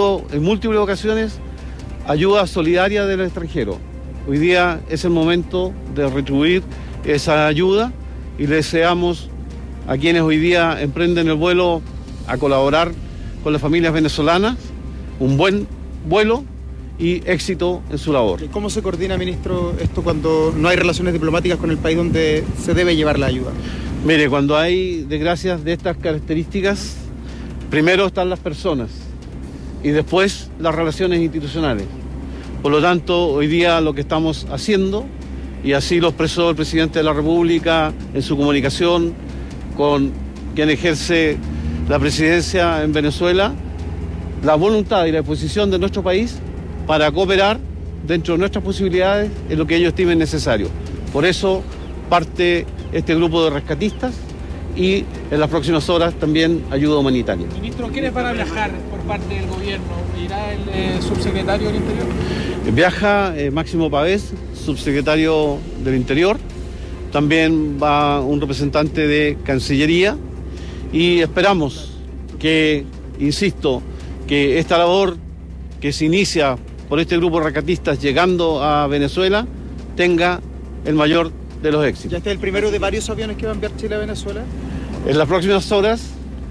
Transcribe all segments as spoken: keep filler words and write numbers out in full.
recibido en múltiples ocasiones ayuda solidaria del extranjero. Hoy día es el momento de retribuir esa ayuda y le deseamos a quienes hoy día emprenden el vuelo a colaborar con las familias venezolanas un buen vuelo y éxito en su labor. ¿Cómo se coordina, ministro, esto cuando no hay relaciones diplomáticas con el país donde se debe llevar la ayuda? Mire, cuando hay desgracias de estas características, primero están las personas y después las relaciones institucionales. Por lo tanto, hoy día lo que estamos haciendo, y así lo expresó el presidente de la República en su comunicación con quien ejerce la presidencia en Venezuela, la voluntad y la disposición de nuestro país para cooperar dentro de nuestras posibilidades en lo que ellos estimen necesario. Por eso parte este grupo de rescatistas y en las próximas horas también ayuda humanitaria. Ministro, ¿quiénes van a viajar por parte del gobierno? ¿Irá el eh, subsecretario del Interior? Viaja eh, Máximo Pavés, subsecretario del Interior. También va un representante de Cancillería y esperamos que, insisto, que esta labor que se inicia por este grupo de rescatistas llegando a Venezuela tenga el mayor de los éxitos. ¿Ya este es el primero de varios aviones que va a enviar Chile a Venezuela? En las próximas horas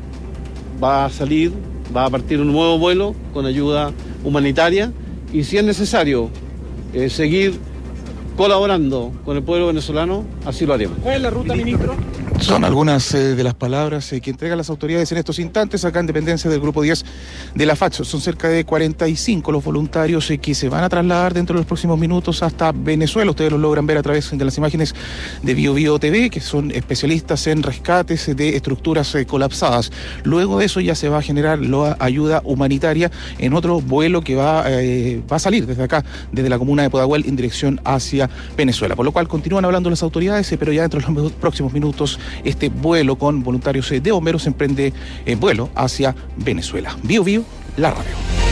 va a salir, va a partir un nuevo vuelo con ayuda humanitaria y si es necesario eh, seguir colaborando con el pueblo venezolano, así lo haremos. ¿Cuál es la ruta, ministro? Son algunas eh, de las palabras eh, que entregan las autoridades en estos instantes acá en dependencia del Grupo diez de la FACH. Son cerca de cuarenta y cinco los voluntarios eh, que se van a trasladar dentro de los próximos minutos hasta Venezuela. Ustedes los logran ver a través de las imágenes de Bio Bio T V, que son especialistas en rescates de estructuras eh, colapsadas. Luego de eso ya se va a generar la ayuda humanitaria en otro vuelo que va, eh, va a salir desde acá, desde la comuna de Pudahuel en dirección hacia Venezuela. Por lo cual continúan hablando las autoridades, eh, pero ya dentro de los próximos minutos este vuelo con voluntarios de bomberos emprende eh, vuelo hacia Venezuela. Bio Bio, la radio.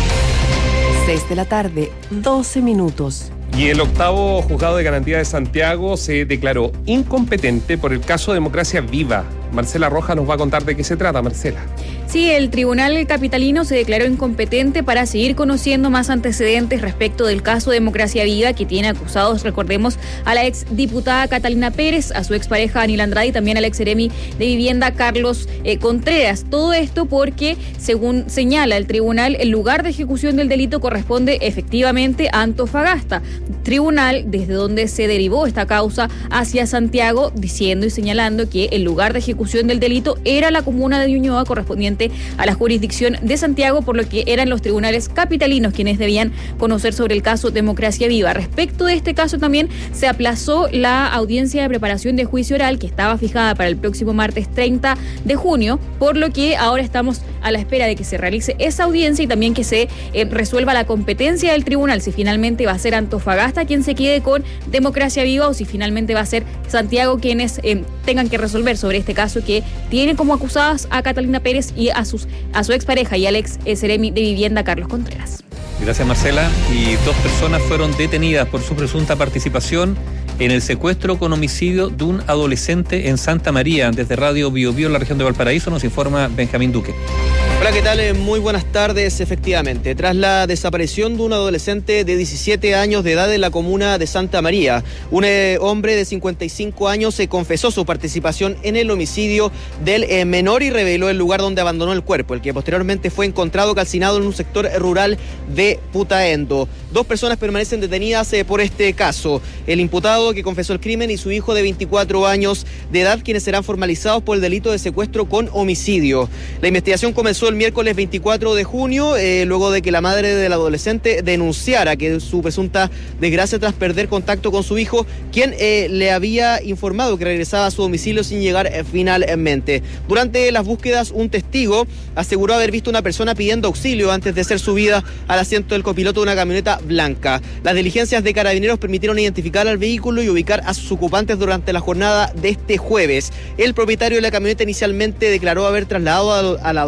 seis de la tarde, doce minutos. Y el octavo juzgado de garantía de Santiago se declaró incompetente por el caso Democracia Viva. Marcela Rojas nos va a contar de qué se trata. Marcela. Sí, el tribunal capitalino se declaró incompetente para seguir conociendo más antecedentes respecto del caso Democracia Viva, que tiene acusados, recordemos, a la exdiputada Catalina Pérez, a su expareja Daniel Andrade y también al exseremi de Vivienda Carlos eh, Contreras. Todo esto porque, según señala el tribunal, el lugar de ejecución del delito corresponde efectivamente a Antofagasta. Tribunal desde donde se derivó esta causa hacia Santiago, diciendo y señalando que el lugar de ejecución del delito era la comuna de Ñuñoa, correspondiente a la jurisdicción de Santiago, por lo que eran los tribunales capitalinos quienes debían conocer sobre el caso Democracia Viva. Respecto de este caso también se aplazó la audiencia de preparación de juicio oral que estaba fijada para el próximo martes treinta de junio, por lo que ahora estamos a la espera de que se realice esa audiencia y también que se eh, resuelva la competencia del tribunal, si finalmente va a ser Antofagasta quien se quede con Democracia Viva o si finalmente va a ser Santiago quienes eh, tengan que resolver sobre este caso que tiene como acusadas a Catalina Pérez y a, sus, a su expareja y al ex seremi de Vivienda Carlos Contreras. Gracias, Marcela. Y dos personas fueron detenidas por su presunta participación en el secuestro con homicidio de un adolescente en Santa María. Desde Radio Bio Bio en la región de Valparaíso nos informa Benjamín Duque. Hola, ¿qué tal? Muy buenas tardes. Efectivamente, tras la desaparición de un adolescente de diecisiete años de edad en la comuna de Santa María, un eh, hombre de cincuenta y cinco años se confesó su participación en el homicidio del eh, menor y reveló el lugar donde abandonó el cuerpo, el que posteriormente fue encontrado calcinado en un sector rural de Putaendo. Dos personas permanecen detenidas eh, por este caso. El imputado que confesó el crimen y su hijo de veinticuatro años de edad, quienes serán formalizados por el delito de secuestro con homicidio. La investigación comenzó el miércoles veinticuatro de junio, eh, luego de que la madre del adolescente denunciara que su presunta desgracia tras perder contacto con su hijo, quien eh, le había informado que regresaba a su domicilio sin llegar eh, finalmente. Durante las búsquedas, un testigo aseguró haber visto una persona pidiendo auxilio antes de ser subida al asiento del copiloto de una camioneta blanca. Las diligencias de carabineros permitieron identificar al vehículo y ubicar a sus ocupantes durante la jornada de este jueves. El propietario de la camioneta inicialmente declaró haber trasladado al adolescente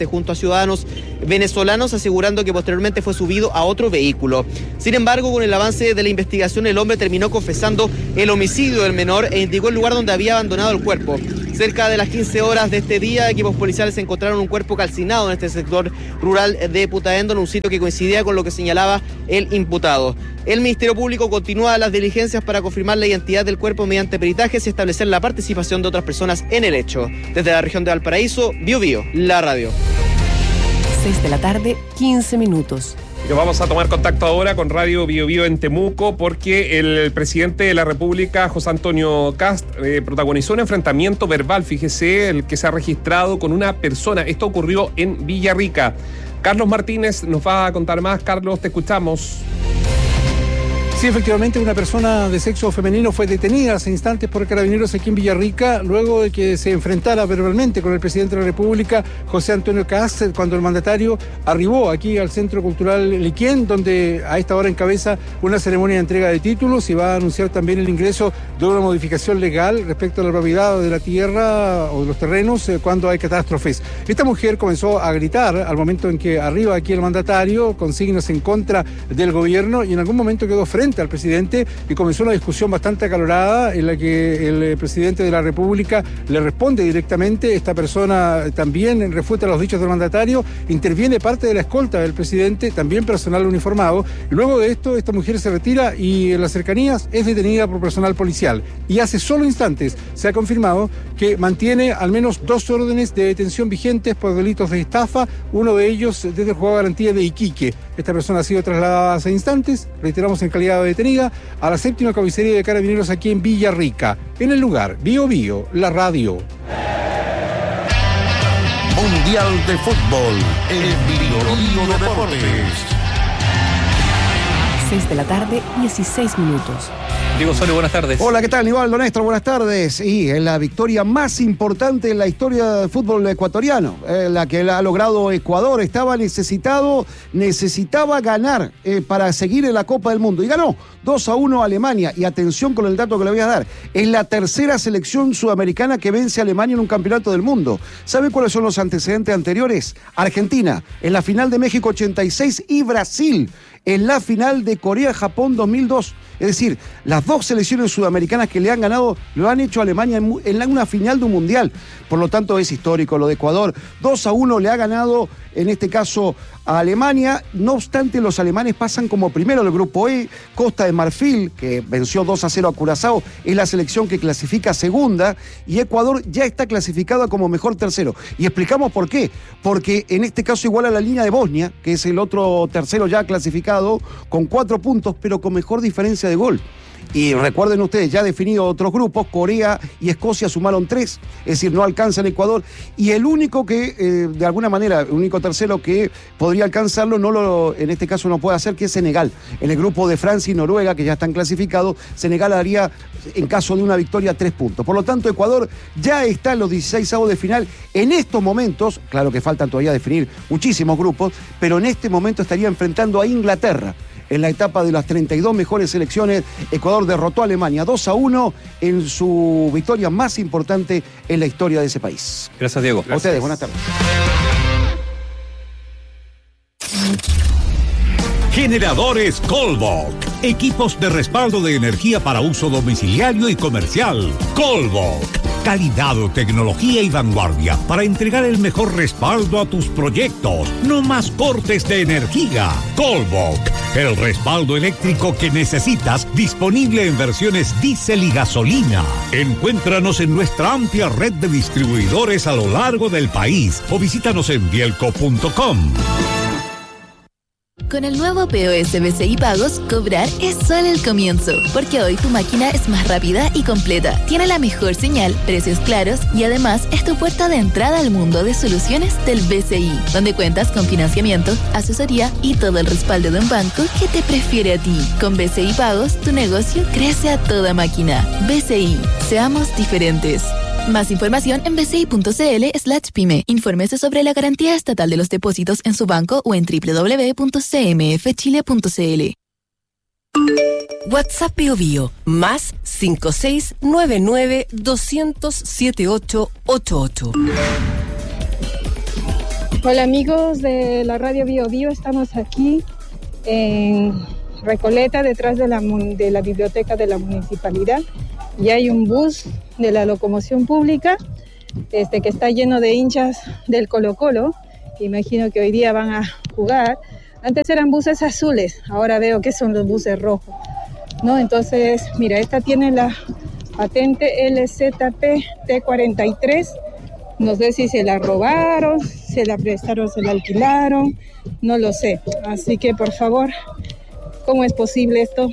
incidente junto a ciudadanos venezolanos, asegurando que posteriormente fue subido a otro vehículo. Sin embargo, con el avance de la investigación, el hombre terminó confesando el homicidio del menor e indicó el lugar donde había abandonado el cuerpo. Cerca de las quince horas de este día, equipos policiales encontraron un cuerpo calcinado en este sector rural de Putaendo, en un sitio que coincidía con lo que señalaba el imputado. El Ministerio Público continúa las diligencias para confirmar la identidad del cuerpo mediante peritajes y establecer la participación de otras personas en el hecho. Desde la región de Valparaíso, Bio Bio, la radio. seis de la tarde, quince minutos. Y vamos a tomar contacto ahora con Radio Bio Bio en Temuco, porque el presidente de la República, José Antonio Kast, eh, protagonizó un enfrentamiento verbal, fíjese, el que se ha registrado con una persona. Esto ocurrió en Villarrica. Carlos Martínez nos va a contar más. Carlos, te escuchamos. Sí, efectivamente, una persona de sexo femenino fue detenida hace instantes por carabineros aquí en Villarrica, luego de que se enfrentara verbalmente con el presidente de la República, José Antonio Kast, cuando el mandatario arribó aquí al Centro Cultural Liquén, donde a esta hora encabeza una ceremonia de entrega de títulos y va a anunciar también el ingreso de una modificación legal respecto a la propiedad de la tierra o de los terrenos eh, cuando hay catástrofes. Esta mujer comenzó a gritar al momento en que arriba aquí el mandatario, con signos en contra del gobierno, y en algún momento quedó frente al presidente y comenzó una discusión bastante acalorada en la que el presidente de la República le responde directamente. Esta persona también refuta los dichos del mandatario, interviene parte de la escolta del presidente, también personal uniformado, y luego de esto esta mujer se retira y en las cercanías es detenida por personal policial. Y hace solo instantes se ha confirmado que mantiene al menos dos órdenes de detención vigentes por delitos de estafa, uno de ellos desde el juzgado de garantía de Iquique. Esta persona ha sido trasladada hace instantes, reiteramos, en calidad de detenida, a la séptima comisaría de carabineros aquí en Villarrica. En el lugar, Bio Bio, la radio. Mundial de Fútbol, el Bio Bio Deportes. seis de la tarde, dieciséis minutos. Diego Osorio, buenas tardes. Hola, ¿qué tal, Nivaldo Néstor? Buenas tardes. Y es la victoria más importante en la historia del fútbol ecuatoriano, eh, la que ha logrado Ecuador. Estaba necesitado, necesitaba ganar eh, para seguir en la Copa del Mundo. Y ganó dos a uno a Alemania. Y atención con el dato que le voy a dar. Es la tercera selección sudamericana que vence a Alemania en un campeonato del mundo. ¿Sabe cuáles son los antecedentes anteriores? Argentina, en la final de México ochenta y seis, y Brasil en la final de Corea-Japón dos mil dos. Es decir, las dos selecciones sudamericanas que le han ganado lo han hecho a Alemania en, en una final de un mundial. Por lo tanto, es histórico lo de Ecuador. dos a uno le ha ganado, en este caso, a Alemania. No obstante, los alemanes pasan como primero del grupo E. Costa de Marfil, que venció dos a cero a Curazao, es la selección que clasifica segunda, y Ecuador ya está clasificada como mejor tercero. Y explicamos por qué. Porque en este caso igual a la línea de Bosnia, que es el otro tercero ya clasificado, con cuatro puntos, pero con mejor diferencia de gol. Y recuerden ustedes, ya definido otros grupos, Corea y Escocia sumaron tres, es decir, no alcanzan Ecuador, y el único que, eh, de alguna manera, el único tercero que podría alcanzarlo, no lo, en este caso no puede hacer, que es Senegal. En el grupo de Francia y Noruega, que ya están clasificados, Senegal daría, en caso de una victoria, tres puntos. Por lo tanto, Ecuador ya está en los dieciseisavos de final. En estos momentos, claro que faltan todavía definir muchísimos grupos, pero en este momento estaría enfrentando a Inglaterra. En la etapa de las treinta y dos mejores selecciones, Ecuador derrotó a Alemania dos a uno en su victoria más importante en la historia de ese país. Gracias, Diego. A ustedes, buenas tardes. Generadores Colbok. Equipos de respaldo de energía para uso domiciliario y comercial. Colbok. Calidad, tecnología y vanguardia para entregar el mejor respaldo a tus proyectos. No más cortes de energía. Colbok. El respaldo eléctrico que necesitas, disponible en versiones diésel y gasolina. Encuéntranos en nuestra amplia red de distribuidores a lo largo del país o visítanos en bielco punto com. Con el nuevo P O S B C I Pagos, cobrar es solo el comienzo, porque hoy tu máquina es más rápida y completa, tiene la mejor señal, precios claros y además es tu puerta de entrada al mundo de soluciones del B C I, donde cuentas con financiamiento, asesoría y todo el respaldo de un banco que te prefiere a ti. Con B C I Pagos, tu negocio crece a toda máquina. B C I, seamos diferentes. Más información en bci.cl slash pyme. Infórmese sobre la garantía estatal de los depósitos en su banco o en doble u doble u doble u punto c m f chile punto c l. WhatsApp Bio Bio, más cinco seis nueve nueve dos cero cero siete ocho ocho ocho. Hola amigos de la radio Bio Bio, estamos aquí en Recoleta, detrás de la, de la biblioteca de la municipalidad, y hay un bus de la locomoción pública este, que está lleno de hinchas del Colo-Colo. Imagino que hoy día van a jugar. Antes eran buses azules, ahora veo que son los buses rojos, ¿no? Entonces, mira, esta tiene la patente L Z P T cuarenta y tres. No sé si se la robaron, se la prestaron, se la alquilaron, no lo sé. Así que, por favor, ¿cómo es posible esto?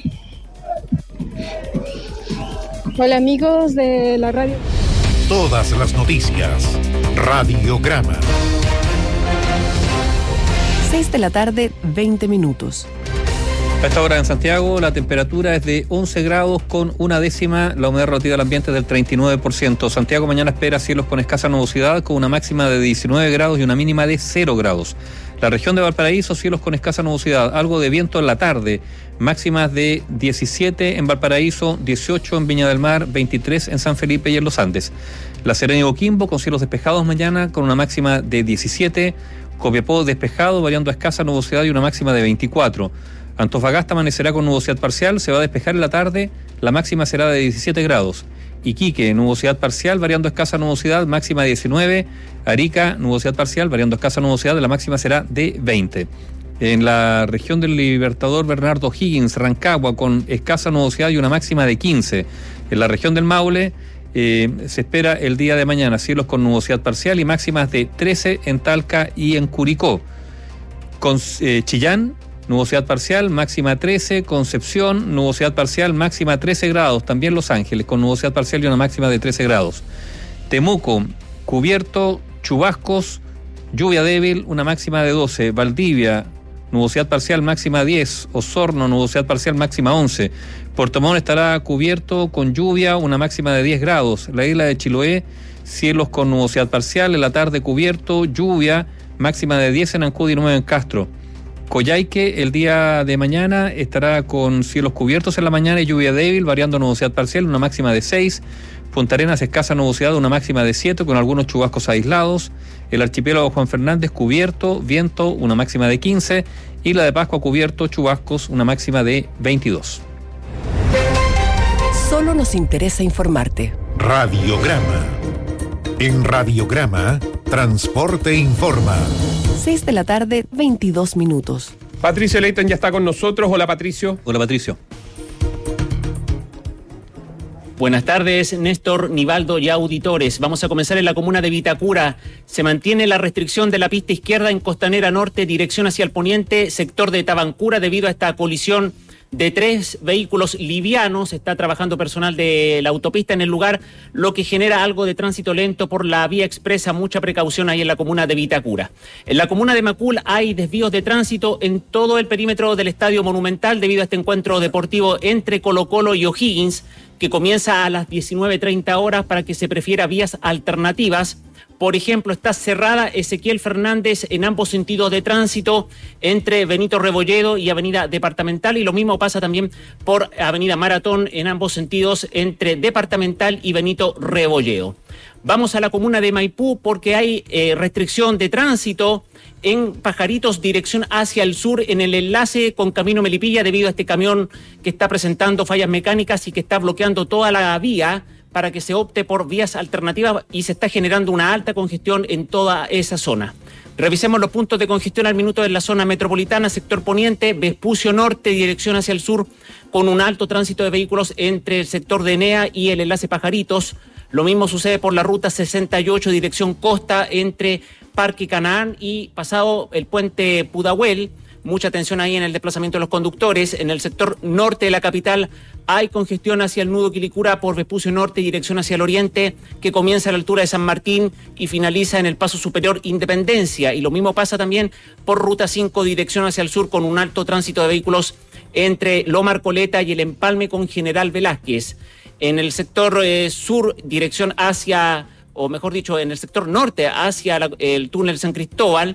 Hola amigos de la radio. Todas las noticias. Radiograma. seis de la tarde, veinte minutos. A esta hora en Santiago la temperatura es de once grados con una décima, la humedad relativa del ambiente es del treinta y nueve por ciento. Santiago mañana espera cielos con escasa nubosidad con una máxima de diecinueve grados y una mínima de cero grados. La región de Valparaíso, cielos con escasa nubosidad, algo de viento en la tarde, máximas de diecisiete en Valparaíso, dieciocho en Viña del Mar, veintitrés en San Felipe y en Los Andes. La Serena y Coquimbo con cielos despejados mañana con una máxima de diecisiete, Copiapó despejado, variando a escasa nubosidad y una máxima de veinticuatro. Antofagasta amanecerá con nubosidad parcial, se va a despejar en la tarde, la máxima será de diecisiete grados. Iquique, nubosidad parcial, variando a escasa nubosidad, máxima de diecinueve. Arica, nubosidad parcial, variando a escasa nubosidad, la máxima será de veinte. En la región del Libertador Bernardo O'Higgins, Rancagua, con escasa nubosidad y una máxima de quince. En la región del Maule, eh, se espera el día de mañana cielos con nubosidad parcial y máximas de trece en Talca y en Curicó. Con eh, Chillán, nubosidad parcial, máxima trece, Concepción, nubosidad parcial, máxima trece grados, también Los Ángeles, con nubosidad parcial y una máxima de trece grados. Temuco, cubierto, chubascos, lluvia débil, una máxima de doce. Valdivia, nubosidad parcial, máxima diez. Osorno, nubosidad parcial, máxima once. Puerto Montt estará cubierto con lluvia, una máxima de diez grados. La isla de Chiloé, cielos con nubosidad parcial, en la tarde cubierto, lluvia, máxima de diez en Ancud y nueve en Castro. Coyhaique el día de mañana estará con cielos cubiertos en la mañana y lluvia débil, variando nubosidad parcial, una máxima de seis. Punta Arenas escasa nubosidad, una máxima de siete, con algunos chubascos aislados. El archipiélago Juan Fernández cubierto, viento, una máxima de quince. Isla de Pascua cubierto, chubascos, una máxima de veintidós. Solo nos interesa informarte. Radiograma. En Radiograma, Transporte Informa. seis de la tarde, veintidós minutos. Patricio Leighton ya está con nosotros. Hola, Patricio. Hola, Patricio. Buenas tardes, Néstor, Nivaldo y auditores. Vamos a comenzar en la comuna de Vitacura. Se mantiene la restricción de la pista izquierda en Costanera Norte, dirección hacia el poniente, sector de Tabancura, debido a esta colisión de tres vehículos livianos. Está trabajando personal de la autopista en el lugar, lo que genera algo de tránsito lento por la vía expresa. Mucha precaución ahí en la comuna de Vitacura. En la comuna de Macul hay desvíos de tránsito en todo el perímetro del Estadio Monumental debido a este encuentro deportivo entre Colo-Colo y O'Higgins, que comienza a las diecinueve treinta horas para que se prefiera vías alternativas. Por ejemplo, está cerrada Ezequiel Fernández en ambos sentidos de tránsito entre Benito Rebolledo y Avenida Departamental, y lo mismo pasa también por Avenida Maratón en ambos sentidos entre Departamental y Benito Rebolledo. Vamos a la comuna de Maipú porque hay eh, restricción de tránsito en Pajaritos, dirección hacia el sur, en el enlace con Camino Melipilla, debido a este camión que está presentando fallas mecánicas y que está bloqueando toda la vía para que se opte por vías alternativas, y se está generando una alta congestión en toda esa zona. Revisemos los puntos de congestión al minuto en la zona metropolitana, sector poniente, Vespucio Norte, dirección hacia el sur, con un alto tránsito de vehículos entre el sector de Enea y el enlace Pajaritos. Lo mismo sucede por la ruta sesenta y ocho, dirección costa, entre Parque Canaán y pasado el puente Pudahuel. Mucha atención ahí en el desplazamiento de los conductores. En el sector norte de la capital hay congestión hacia el nudo Quilicura por Vespucio Norte, dirección hacia el oriente, que comienza a la altura de San Martín y finaliza en el paso superior Independencia. Y lo mismo pasa también por ruta cinco, dirección hacia el sur, con un alto tránsito de vehículos entre Loma Arcoleta y el empalme con General Velázquez. En el sector eh, sur, dirección hacia, o mejor dicho, en el sector norte, hacia la, el túnel San Cristóbal,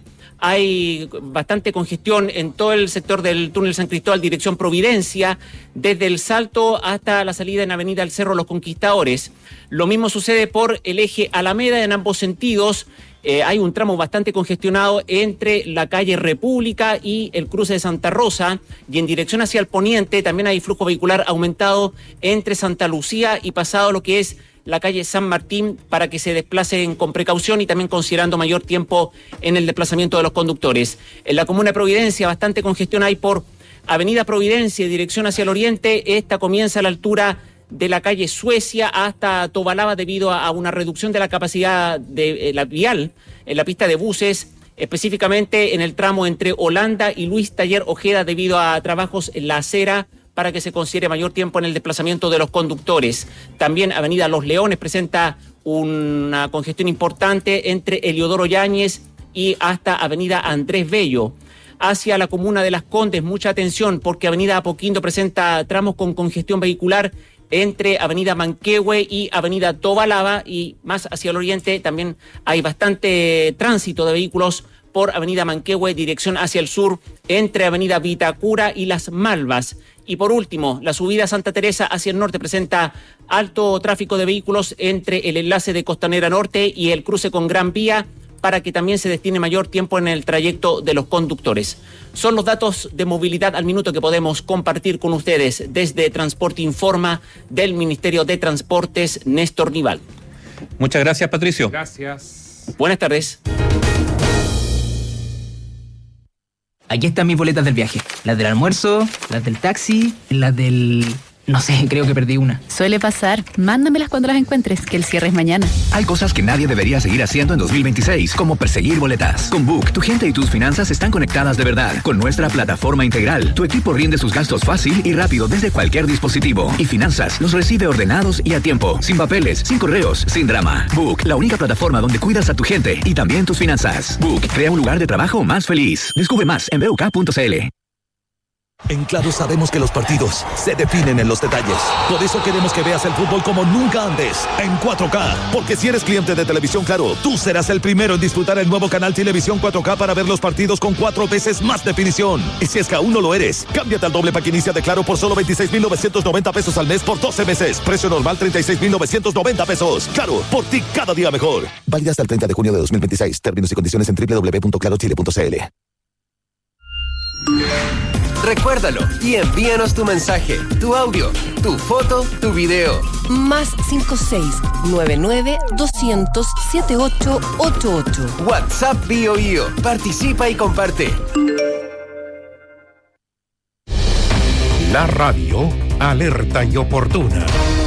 hay bastante congestión en todo el sector del túnel San Cristóbal, dirección Providencia, desde el Salto hasta la salida en Avenida El Cerro Los Conquistadores. Lo mismo sucede por el eje Alameda en ambos sentidos, Eh, hay un tramo bastante congestionado entre la calle República y el cruce de Santa Rosa, y en dirección hacia el poniente también hay flujo vehicular aumentado entre Santa Lucía y pasado lo que es la calle San Martín, para que se desplacen con precaución y también considerando mayor tiempo en el desplazamiento de los conductores. En la comuna de Providencia bastante congestión hay por Avenida Providencia, dirección hacia el oriente. Esta comienza a la altura de la calle Suecia hasta Tobalaba debido a una reducción de la capacidad de eh, la vial en la pista de buses, específicamente en el tramo entre Holanda y Luis Taller Ojeda debido a trabajos en la acera, para que se considere mayor tiempo en el desplazamiento de los conductores. También Avenida Los Leones presenta una congestión importante entre Eliodoro Yáñez y hasta Avenida Andrés Bello. Hacia la comuna de Las Condes, mucha atención porque Avenida Apoquindo presenta tramos con congestión vehicular entre Avenida Manquehue y Avenida Tobalaba, y más hacia el oriente también hay bastante tránsito de vehículos por Avenida Manquehue, dirección hacia el sur, entre Avenida Vitacura y Las Malvas. Y por último, la subida a Santa Teresa hacia el norte presenta alto tráfico de vehículos entre el enlace de Costanera Norte y el cruce con Gran Vía, para que también se destine mayor tiempo en el trayecto de los conductores. Son los datos de movilidad al minuto que podemos compartir con ustedes desde Transporte Informa del Ministerio de Transportes, Néstor Nival. Muchas gracias, Patricio. Gracias. Buenas tardes. Aquí están mis boletas del viaje. Las del almuerzo, las del taxi, las del... No sé, creo que perdí una. Suele pasar. Mándamelas cuando las encuentres, que el cierre es mañana. Hay cosas que nadie debería seguir haciendo en dos mil veintiséis, como perseguir boletas. Con Book, tu gente y tus finanzas están conectadas de verdad. Con nuestra plataforma integral, tu equipo rinde sus gastos fácil y rápido desde cualquier dispositivo. Y finanzas los recibe ordenados y a tiempo. Sin papeles, sin correos, sin drama. Book, la única plataforma donde cuidas a tu gente y también tus finanzas. Book, crea un lugar de trabajo más feliz. Descubre más en b u k punto c l. En Claro sabemos que los partidos se definen en los detalles. Por eso queremos que veas el fútbol como nunca antes, en cuatro K. Porque si eres cliente de Televisión Claro, tú serás el primero en disfrutar el nuevo canal Televisión cuatro K para ver los partidos con cuatro veces más definición. Y si es que aún no lo eres, cámbiate al doble pack inicia de Claro por solo veintiséis mil novecientos noventa pesos al mes por doce meses. Precio normal treinta y seis mil novecientos noventa pesos. Claro, por ti cada día mejor. Válida hasta el treinta de junio de dos mil veintiséis. Términos y condiciones en doble u doble u doble u punto claro chile punto c l. Recuérdalo y envíanos tu mensaje, tu audio, tu foto, tu video. Más cinco seis nueve nueve dos cero cero siete ocho ocho ocho. WhatsApp Bio Bio. Participa y comparte. La radio alerta y oportuna.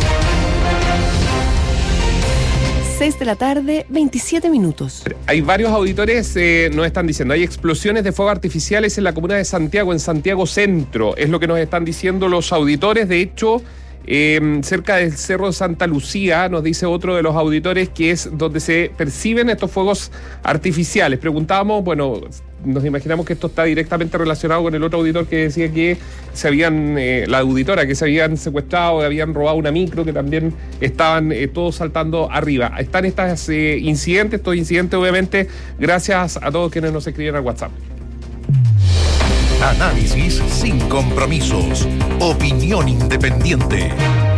seis de la tarde, veintisiete minutos. Hay varios auditores, eh, nos están diciendo, hay explosiones de fuegos artificiales en la comuna de Santiago, en Santiago Centro, es lo que nos están diciendo los auditores. De hecho, eh, cerca del Cerro de Santa Lucía, nos dice otro de los auditores, que es donde se perciben estos fuegos artificiales. Preguntábamos, bueno, nos imaginamos que esto está directamente relacionado con el otro auditor que decía que se habían, eh, la auditora, que se habían secuestrado, que habían robado una micro, que también estaban eh, todos saltando arriba. Están estos eh, incidentes, estos incidentes obviamente gracias a todos quienes nos escriben al WhatsApp. Análisis sin compromisos. Opinión independiente.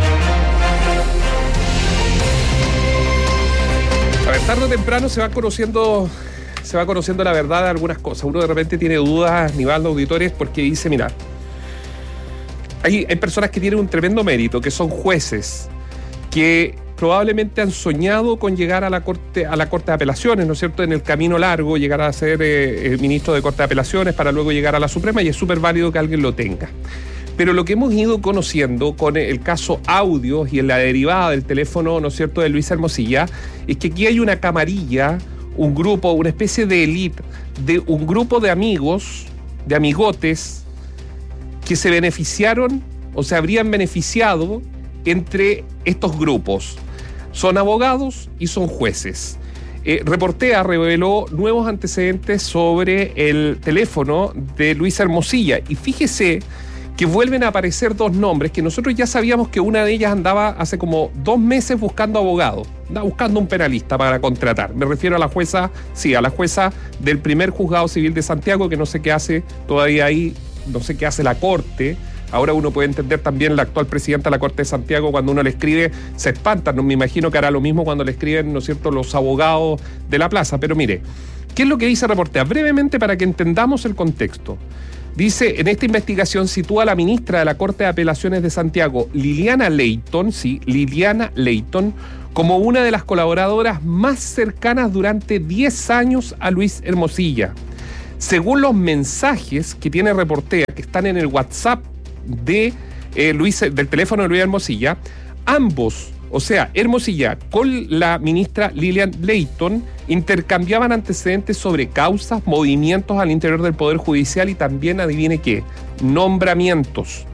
A ver, tarde o temprano se va conociendo... se va conociendo la verdad de algunas cosas. Uno de repente tiene dudas, nivel de auditores, porque dice, mira, hay, hay personas que tienen un tremendo mérito, que son jueces, que probablemente han soñado con llegar a la Corte, a la Corte de Apelaciones, ¿no es cierto?, en el camino largo, llegar a ser eh, ministro de Corte de Apelaciones para luego llegar a la Suprema, y es súper válido que alguien lo tenga. Pero lo que hemos ido conociendo con el caso Audios y en la derivada del teléfono, ¿no es cierto?, de Luis Hermosilla, es que aquí hay una camarilla, un grupo, una especie de élite, de un grupo de amigos, de amigotes, que se beneficiaron o se habrían beneficiado entre estos grupos. Son abogados y son jueces. Eh, Reportea reveló nuevos antecedentes sobre el teléfono de Luis Hermosilla, y fíjese que vuelven a aparecer dos nombres que nosotros ya sabíamos que una de ellas andaba hace como dos meses buscando abogado, andaba buscando un penalista para contratar. Me refiero a la jueza, sí, a la jueza del primer juzgado civil de Santiago, que no sé qué hace todavía ahí, no sé qué hace la Corte Ahora uno puede entender también la actual presidenta de la Corte de Santiago, cuando uno le escribe, se espanta. No me imagino que hará lo mismo cuando le escriben, ¿no es cierto?, los abogados de la plaza. Pero mire, ¿qué es lo que dice Reportea? Brevemente, para que entendamos el contexto. Dice, en esta investigación sitúa a la ministra de la Corte de Apelaciones de Santiago, Liliana Leighton, sí, Liliana Leighton, como una de las colaboradoras más cercanas durante diez años a Luis Hermosilla. Según los mensajes que tiene Reportea, que están en el WhatsApp de eh, Luis, del teléfono de Luis Hermosilla, ambos, o sea, Hermosilla con la ministra Lilian Leighton, intercambiaban antecedentes sobre causas, movimientos al interior del Poder Judicial y también, adivine qué, nombramientos.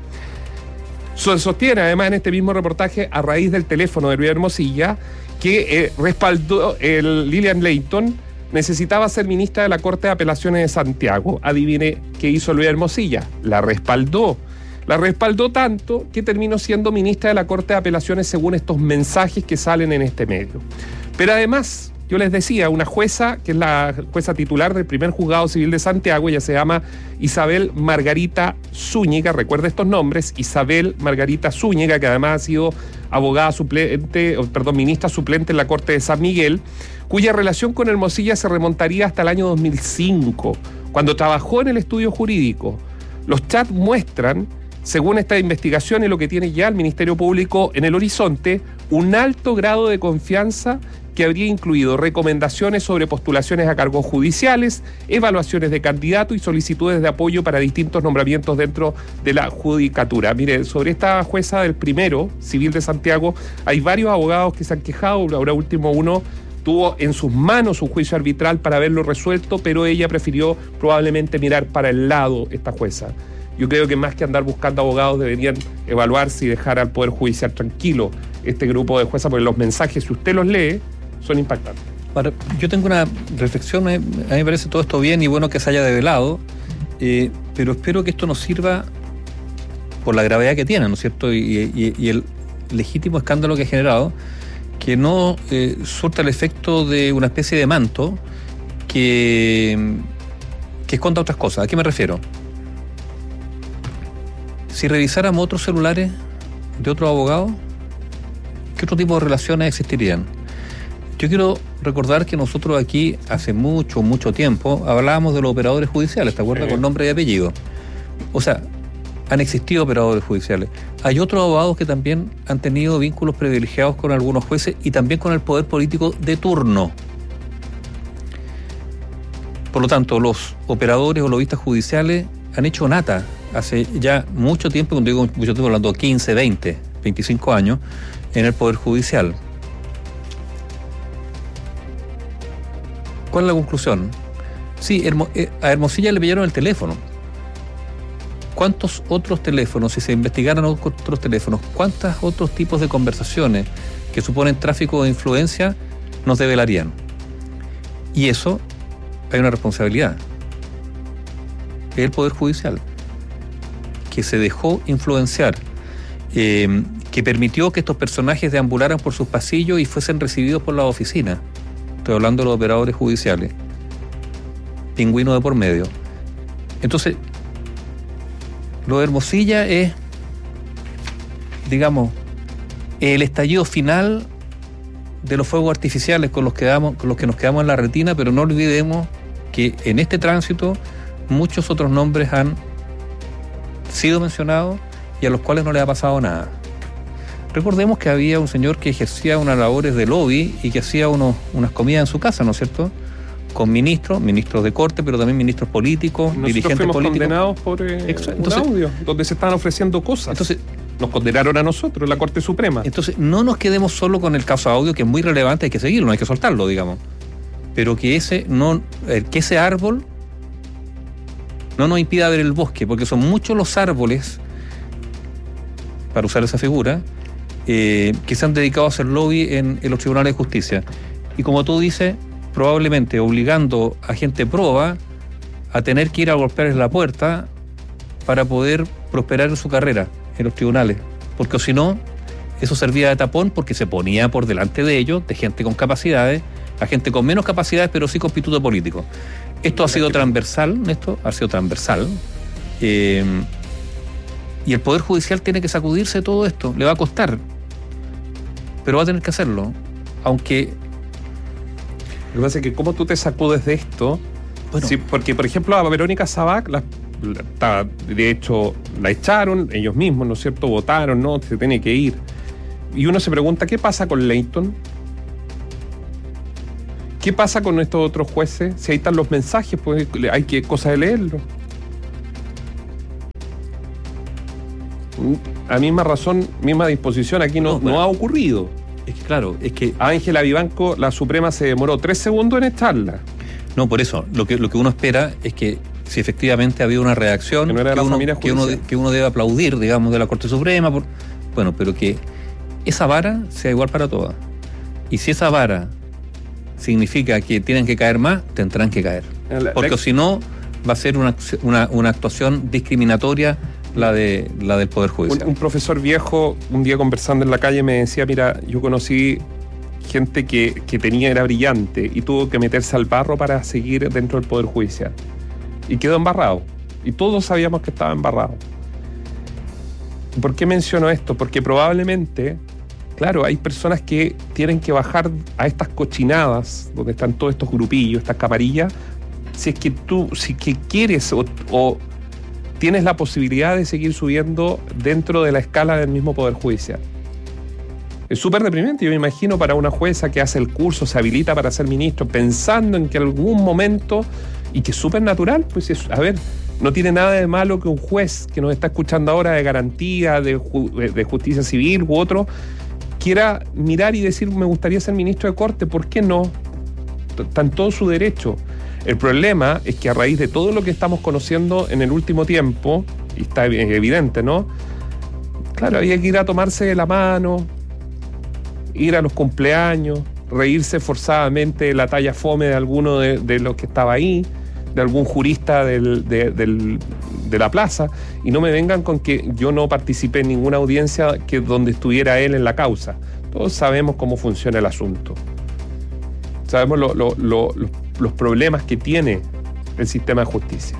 Se sostiene además en este mismo reportaje, a raíz del teléfono de Luis Hermosilla, que eh, respaldó el Lilian Leighton necesitaba ser ministra de la Corte de Apelaciones de Santiago. Adivine qué hizo Luis Hermosilla. La respaldó. La respaldó tanto que terminó siendo ministra de la Corte de Apelaciones según estos mensajes que salen en este medio. Pero además, yo les decía, una jueza, que es la jueza titular del primer juzgado civil de Santiago, ella se llama Isabel Margarita Zúñiga, recuerda estos nombres, Isabel Margarita Zúñiga, que además ha sido abogada suplente, perdón, ministra suplente en la Corte de San Miguel, cuya relación con Hermosilla se remontaría hasta el año dos mil cinco, cuando trabajó en el estudio jurídico. Los chats muestran, según esta investigación y lo que tiene ya el Ministerio Público en el horizonte, un alto grado de confianza que habría incluido recomendaciones sobre postulaciones a cargos judiciales, evaluaciones de candidato y solicitudes de apoyo para distintos nombramientos dentro de la judicatura. Mire, sobre esta jueza del primero civil de Santiago, hay varios abogados que se han quejado. Ahora último uno tuvo en sus manos un juicio arbitral para haberlo resuelto, pero ella prefirió probablemente mirar para el lado esta jueza. Yo creo que más que andar buscando abogados deberían evaluarse y dejar al Poder Judicial tranquilo este grupo de juezas, porque los mensajes, si usted los lee, son impactantes. Ahora, yo tengo una reflexión, a mí me parece todo esto bien y bueno que se haya develado, eh, pero espero que esto nos sirva por la gravedad que tiene, ¿no es cierto? Y, y, y el legítimo escándalo que ha generado, que no eh, surta el efecto de una especie de manto que, que esconda otras cosas. ¿A qué me refiero? Si revisáramos otros celulares de otros abogados, ¿qué otro tipo de relaciones existirían? Yo quiero recordar que nosotros aquí, hace mucho, mucho tiempo, hablábamos de los operadores judiciales, ¿te acuerdas? Sí. Con nombre y apellido. O sea, han existido operadores judiciales. Hay otros abogados que también han tenido vínculos privilegiados con algunos jueces y también con el poder político de turno. Por lo tanto, los operadores o lobistas judiciales han hecho nata hace ya mucho tiempo, cuando digo mucho tiempo, hablando de quince, veinte, veinticinco años, en el Poder Judicial. ¿Cuál es la conclusión? Sí, Hermo, eh, a Hermosilla le pillaron el teléfono. ¿Cuántos otros teléfonos, si se investigaran otros teléfonos, cuántos otros tipos de conversaciones que suponen tráfico de influencia nos develarían? Y eso, hay una responsabilidad. Es el Poder Judicial, que se dejó influenciar, eh, que permitió que estos personajes deambularan por sus pasillos y fuesen recibidos por la oficina. Estoy hablando de los operadores judiciales. Pingüino de por medio. Entonces, lo de Hermosilla es, digamos, el estallido final de los fuegos artificiales con los que damos, con los que nos quedamos en la retina, pero no olvidemos que en este tránsito muchos otros nombres han sido mencionados y a los cuales no les ha pasado nada. Recordemos que había un señor que ejercía unas labores de lobby y que hacía unos, unas comidas en su casa, ¿no es cierto?, con ministros, ministros de corte, pero también ministros políticos, Nosotros dirigentes políticos. Nosotros fuimos condenados por eh, entonces, un audio donde se estaban ofreciendo cosas. Entonces, nos condenaron a nosotros, la Corte Suprema. Entonces, no nos quedemos solo con el caso audio, que es muy relevante, hay que seguirlo, no hay que soltarlo, digamos. Pero que ese, no, eh, que ese árbol no nos impida ver el bosque, porque son muchos los árboles, para usar esa figura, eh, que se han dedicado a hacer lobby en, en los tribunales de justicia. Y como tú dices, probablemente obligando a gente proba a tener que ir a golpearles la puerta para poder prosperar en su carrera en los tribunales, porque si no, eso servía de tapón, porque se ponía por delante de ellos, de gente con capacidades, a gente con menos capacidades, pero sí con pituto político. Esto ha sido transversal, esto ha sido transversal, eh, Y el Poder Judicial tiene que sacudirse de todo esto. Le va a costar, pero va a tener que hacerlo. Aunque... Lo que pasa es que cómo tú te sacudes de esto... Bueno. Sí, porque, por ejemplo, a Verónica Sabac, la, la, de hecho, la echaron ellos mismos, ¿no es cierto? Votaron, ¿no? Se tiene que ir. Y uno se pregunta, ¿qué pasa con Leighton? ¿Qué pasa con estos otros jueces? Si ahí están los mensajes, pues hay que cosa de leerlo. A misma razón, misma disposición, aquí no, no, bueno, no ha ocurrido. Es que claro, es que... A Ángela Vivanco, la Suprema se demoró tres segundos en echarla. No, por eso, lo que, lo que uno espera es que si efectivamente ha habido una reacción que, no que, uno, que, uno, que uno debe aplaudir, digamos, de la Corte Suprema, por, bueno, pero que esa vara sea igual para todas. Y si esa vara significa que tienen que caer más, tendrán que caer. La, Porque la... si no, va a ser una, una, una actuación discriminatoria la de la del Poder Judicial. Un, un profesor viejo, un día conversando en la calle, me decía, mira, yo conocí gente que, que tenía, era brillante y tuvo que meterse al barro para seguir dentro del Poder Judicial. Y quedó embarrado. Y todos sabíamos que estaba embarrado. ¿Por qué menciono esto? Porque probablemente, claro, hay personas que tienen que bajar a estas cochinadas, donde están todos estos grupillos, estas camarillas, si es que tú, si que quieres o, o tienes la posibilidad de seguir subiendo dentro de la escala del mismo Poder Judicial. Es súper deprimente, yo me imagino, para una jueza que hace el curso, se habilita para ser ministro, pensando en que algún momento, y que es súper natural, pues es, a ver, no tiene nada de malo que un juez que nos está escuchando ahora de garantía, de, ju- de justicia civil u otro, quiera mirar y decir, me gustaría ser ministro de Corte, ¿por qué no? Está en todo su derecho. El problema es que a raíz de todo lo que estamos conociendo en el último tiempo, y está evidente, ¿no? Claro, había que ir a tomarse de la mano, ir a los cumpleaños, reírse forzadamente de la talla fome de alguno de, de los que estaba ahí, de algún jurista del, de, del, de la plaza, y no me vengan con que yo no participé en ninguna audiencia que donde estuviera él en la causa. Todos sabemos cómo funciona el asunto. Sabemos lo, lo, lo, lo, los problemas que tiene el sistema de justicia.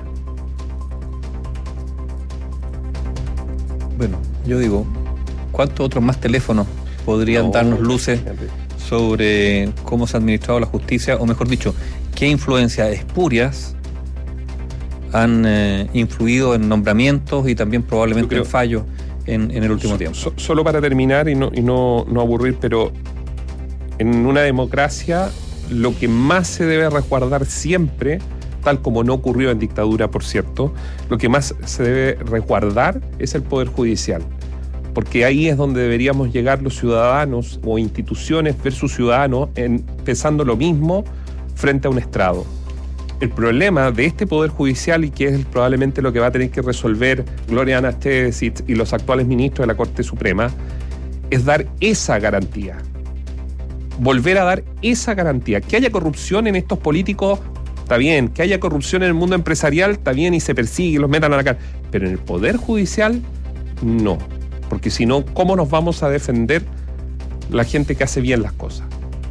Bueno, yo digo, ¿cuántos otros más teléfonos podrían no, darnos luces sobre cómo se ha administrado la justicia, o mejor dicho, qué influencias espurias han eh, influido en nombramientos y también probablemente creo, en fallos en, en el último so, tiempo? So, solo para terminar y no, y no, no aburrir, pero en una democracia lo que más se debe resguardar siempre, tal como no ocurrió en dictadura, por cierto, lo que más se debe resguardar es el Poder Judicial. Porque ahí es donde deberíamos llegar los ciudadanos o instituciones versus ciudadanos, en, pensando lo mismo frente a un estrado. El problema de este Poder Judicial, y que es probablemente lo que va a tener que resolver Gloria Anastesic y los actuales ministros de la Corte Suprema, es dar esa garantía. Volver a dar esa garantía. Que haya corrupción en estos políticos, está bien. Que haya corrupción en el mundo empresarial, está bien, y se persigue y los metan a la cárcel. Pero en el Poder Judicial, no. Porque si no, ¿cómo nos vamos a defender la gente que hace bien las cosas?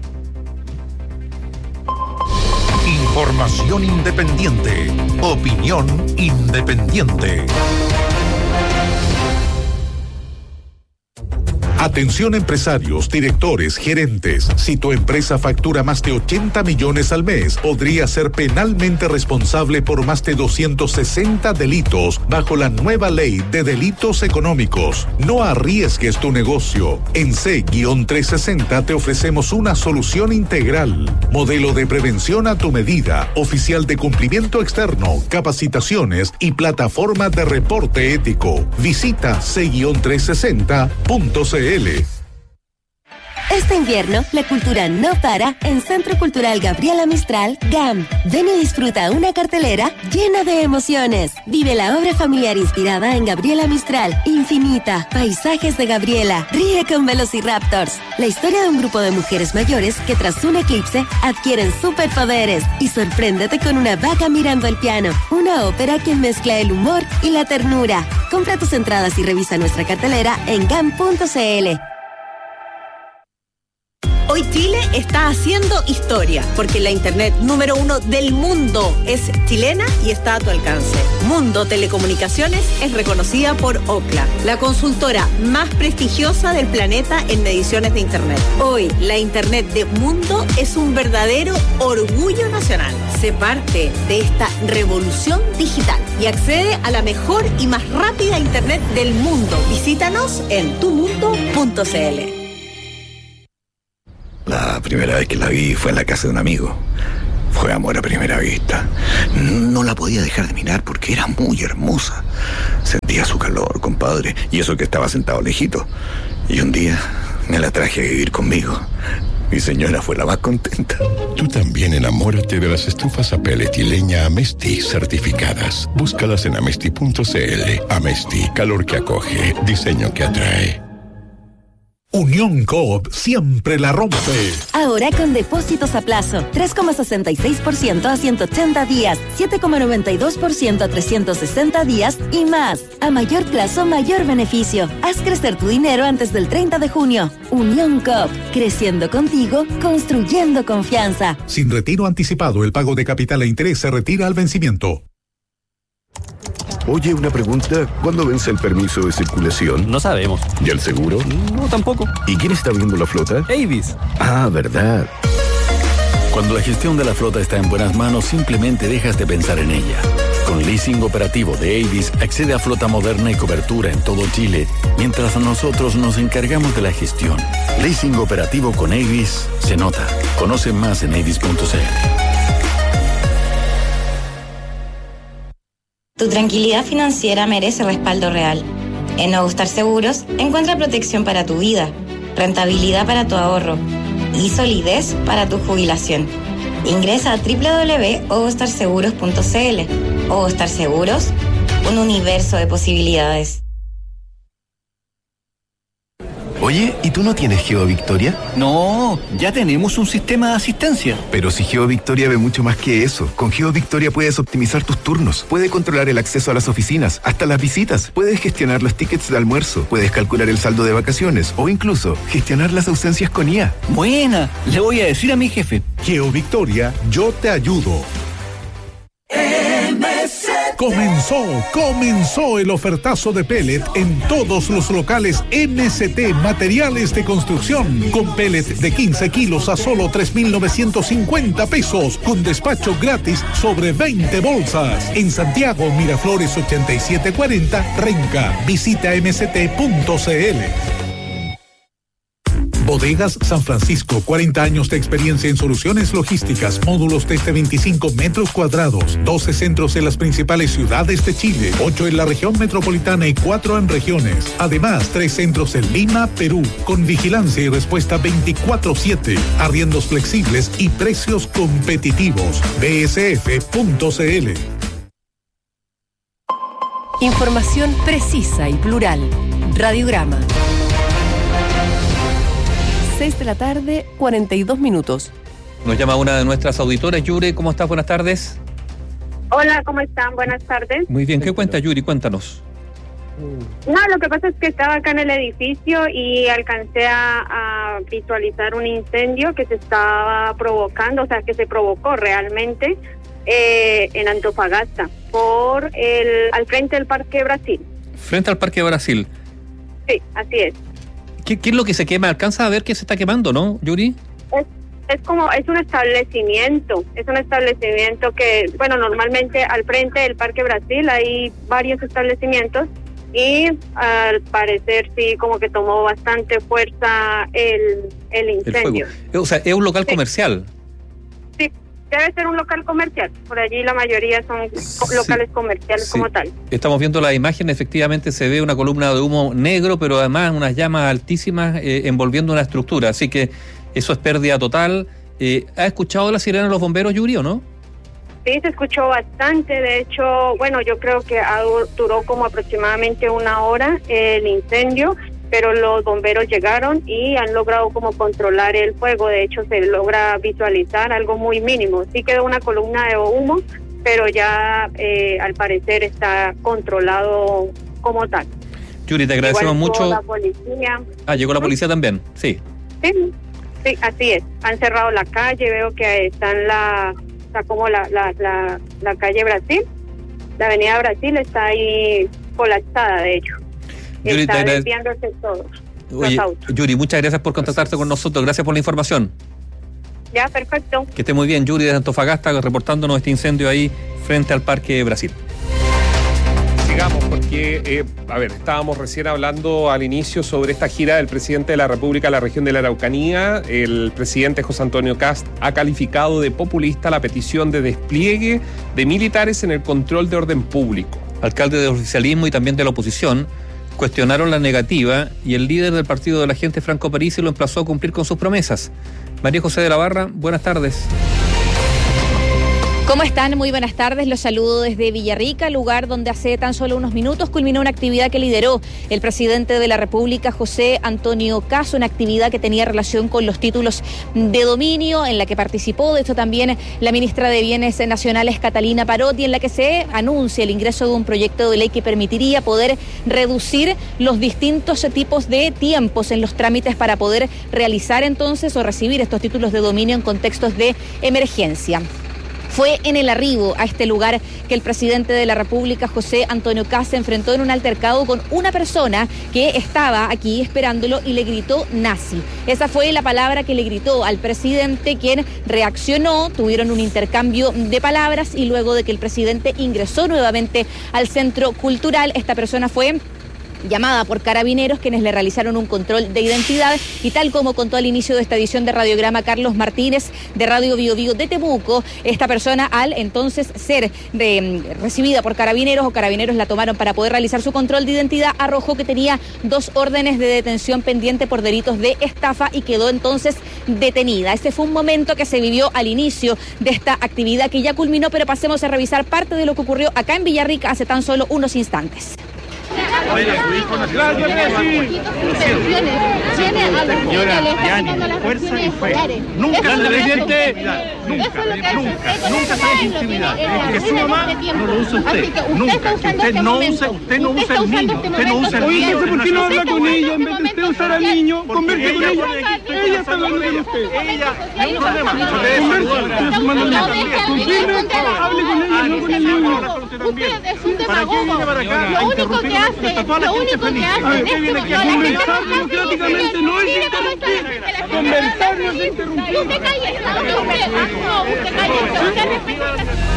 Información independiente. Opinión independiente. Atención empresarios, directores, gerentes. Si tu empresa factura más de ochenta millones al mes, podría ser penalmente responsable por más de doscientos sesenta delitos bajo la nueva ley de delitos económicos. No arriesgues tu negocio. En C trescientos sesenta te ofrecemos una solución integral. Modelo de prevención a tu medida, oficial de cumplimiento externo, capacitaciones y plataforma de reporte ético. Visita C trescientos sesenta punto c l. Este invierno, la cultura no para en Centro Cultural Gabriela Mistral, G A M. Ven y disfruta una cartelera llena de emociones. Vive la obra familiar inspirada en Gabriela Mistral, Infinita, Paisajes de Gabriela, Ríe con Velociraptors. La historia de un grupo de mujeres mayores que tras un eclipse adquieren superpoderes. Y sorpréndete con una vaca mirando el piano, una ópera que mezcla el humor y la ternura. Compra tus entradas y revisa nuestra cartelera en gam punto c l. Hoy Chile está haciendo historia, porque la internet número uno del mundo es chilena y está a tu alcance. Mundo Telecomunicaciones es reconocida por Ookla, la consultora más prestigiosa del planeta en mediciones de internet. Hoy, la internet de Mundo es un verdadero orgullo nacional. Sé parte de esta revolución digital y accede a la mejor y más rápida internet del mundo. Visítanos en tu mundo punto c l. La primera vez que la vi fue en la casa de un amigo. Fue amor a primera vista. No la podía dejar de mirar porque era muy hermosa. Sentía su calor, compadre, y eso que estaba sentado lejito. Y un día me la traje a vivir conmigo. Mi señora fue la más contenta. Tú también enamórate de las estufas a pellet y leña Amesti certificadas. Búscalas en amesti punto c l. Amesti, calor que acoge, diseño que atrae. Unión Coop siempre la rompe. Ahora con depósitos a plazo, tres coma sesenta y seis por ciento a ciento ochenta días, siete coma noventa y dos por ciento a trescientos sesenta días y más. A mayor plazo, mayor beneficio. Haz crecer tu dinero antes del treinta de junio. Unión Coop, creciendo contigo, construyendo confianza. Sin retiro anticipado, el pago de capital e interés se retira al vencimiento. Oye, una pregunta. ¿Cuándo vence el permiso de circulación? No sabemos. ¿Y el seguro? No, tampoco. ¿Y quién está viendo la flota? Avis. Ah, verdad. Cuando la gestión de la flota está en buenas manos, simplemente dejas de pensar en ella. Con leasing operativo de Avis, accede a flota moderna y cobertura en todo Chile, mientras nosotros nos encargamos de la gestión. Leasing operativo con Avis se nota. Conoce más en avis punto c l. Tu tranquilidad financiera merece respaldo real. En Ogostar Seguros, encuentra protección para tu vida, rentabilidad para tu ahorro y solidez para tu jubilación. Ingresa a doble u doble u doble u punto ogostar seguros punto c l. Ogostar Seguros, un universo de posibilidades. Oye, ¿y tú no tienes GeoVictoria? No, ya tenemos un sistema de asistencia. Pero si GeoVictoria ve mucho más que eso. Con GeoVictoria puedes optimizar tus turnos, puedes controlar el acceso a las oficinas, hasta las visitas, puedes gestionar los tickets de almuerzo, puedes calcular el saldo de vacaciones o incluso gestionar las ausencias con I A. Buena, le voy a decir a mi jefe. GeoVictoria, yo te ayudo. Comenzó, comenzó el ofertazo de pellet en todos los locales M S T Materiales de Construcción. Con pellet de quince kilos a solo tres mil novecientos cincuenta pesos, con despacho gratis sobre veinte bolsas. En Santiago, Miraflores ochenta y siete cuarenta, Renca. Visita m s t punto c l. Bodegas San Francisco, cuarenta años de experiencia en soluciones logísticas, módulos desde veinticinco metros cuadrados, doce centros en las principales ciudades de Chile, ocho en la región metropolitana y cuatro en regiones. Además, tres centros en Lima, Perú, con vigilancia y respuesta veinticuatro siete, arriendos flexibles y precios competitivos. b s f punto c l. Información precisa y plural. Radiograma. seis de la tarde, cuarenta y dos minutos. Nos llama una de nuestras auditoras. Yuri, ¿cómo estás? Buenas tardes. Hola, ¿cómo están? Buenas tardes. Muy bien, ¿qué cuenta Yuri? Cuéntanos. No, lo que pasa es que estaba acá en el edificio y alcancé a, a visualizar un incendio que se estaba provocando, o sea, que se provocó realmente eh, en Antofagasta, por el al frente del Parque Brasil. Frente al Parque Brasil. Sí, así es. ¿Qué, ¿Qué es lo que se quema? ¿Alcanza a ver qué se está quemando, no, Yuri? Es, es como, es un establecimiento, es un establecimiento que, bueno, normalmente al frente del Parque Brasil hay varios establecimientos y al parecer sí como que tomó bastante fuerza el, el incendio. El fuego. O sea, es un local sí. comercial. Sí, debe ser un local comercial, por allí la mayoría son locales sí. comerciales sí. como tal. Estamos viendo la imagen, efectivamente se ve una columna de humo negro, pero además unas llamas altísimas eh, envolviendo una estructura, así que eso es pérdida total. Eh, ¿Ha escuchado la sirena de los bomberos, Yuri, o no? Sí, se escuchó bastante, de hecho, bueno, yo creo que duró como aproximadamente una hora el incendio, pero los bomberos llegaron y han logrado como controlar el fuego. De hecho, se logra visualizar algo muy mínimo. Sí quedó una columna de humo, pero ya eh, al parecer está controlado como tal. Yuri, te agradecemos Igual mucho. La policía. Ah, llegó la policía también, sí. Sí. Sí, así es. Han cerrado la calle, veo que está en la, está como la, la, la, la calle Brasil, la avenida Brasil está ahí colapsada, de hecho. Yuri, está te... desviándose todos Oye, los autos. Yuri, muchas gracias por contactarte con nosotros, gracias por la información. Ya, perfecto. Que esté muy bien, Yuri de Antofagasta, reportándonos este incendio ahí frente al Parque Brasil. Sigamos porque, eh, a ver, estábamos recién hablando al inicio sobre esta gira del presidente de la República a la región de la Araucanía. El presidente José Antonio Kast ha calificado de populista la petición de despliegue de militares en el control de orden público. Alcaldes del oficialismo y también de la oposición cuestionaron la negativa y el líder del partido de la gente, Franco Parisi, lo emplazó a cumplir con sus promesas. María José de la Barra, buenas tardes. ¿Cómo están? Muy buenas tardes. Los saludo desde Villarrica, lugar donde hace tan solo unos minutos culminó una actividad que lideró el presidente de la República, José Antonio Kast, una actividad que tenía relación con los títulos de dominio, en la que participó, de hecho también la ministra de Bienes Nacionales, Catalina Parotti, en la que se anuncia el ingreso de un proyecto de ley que permitiría poder reducir los distintos tipos de tiempos en los trámites para poder realizar entonces o recibir estos títulos de dominio en contextos de emergencia. Fue en el arribo a este lugar que el presidente de la República, José Antonio Kast, se enfrentó en un altercado con una persona que estaba aquí esperándolo y le gritó nazi. Esa fue la palabra que le gritó al presidente, quien reaccionó, tuvieron un intercambio de palabras y luego de que el presidente ingresó nuevamente al centro cultural, esta persona fue llamada por carabineros, quienes le realizaron un control de identidad, y tal como contó al inicio de esta edición de Radiograma Carlos Martínez de Radio Bio Bio de Temuco, esta persona, al entonces ser de, recibida por carabineros o carabineros la tomaron para poder realizar su control de identidad, arrojó que tenía dos órdenes de detención pendiente por delitos de estafa y quedó entonces detenida. Ese fue un momento que se vivió al inicio de esta actividad que ya culminó, pero pasemos a revisar parte de lo que ocurrió acá en Villarrica hace tan solo unos instantes. Señora Yani, fuerza y fe. Nunca se presidente, nunca, nunca, nunca se deje intimidar. Que su mamá no lo use usted, nunca. Que usted no use, usted no use el niño, usted no use el niño. ¿por qué no habla con ella en vez de usted usar al niño? Converse con ella. Ella está hablando con usted. Ella, no hay problema. Converse, hable con ella, no con el niño. Usted es un demagogo. Lo único que hace, lo único que hace es que conversar democráticamente no es interrumpir. Conversar no es interrumpir. Usted calle, no, usted calle, usted respeta.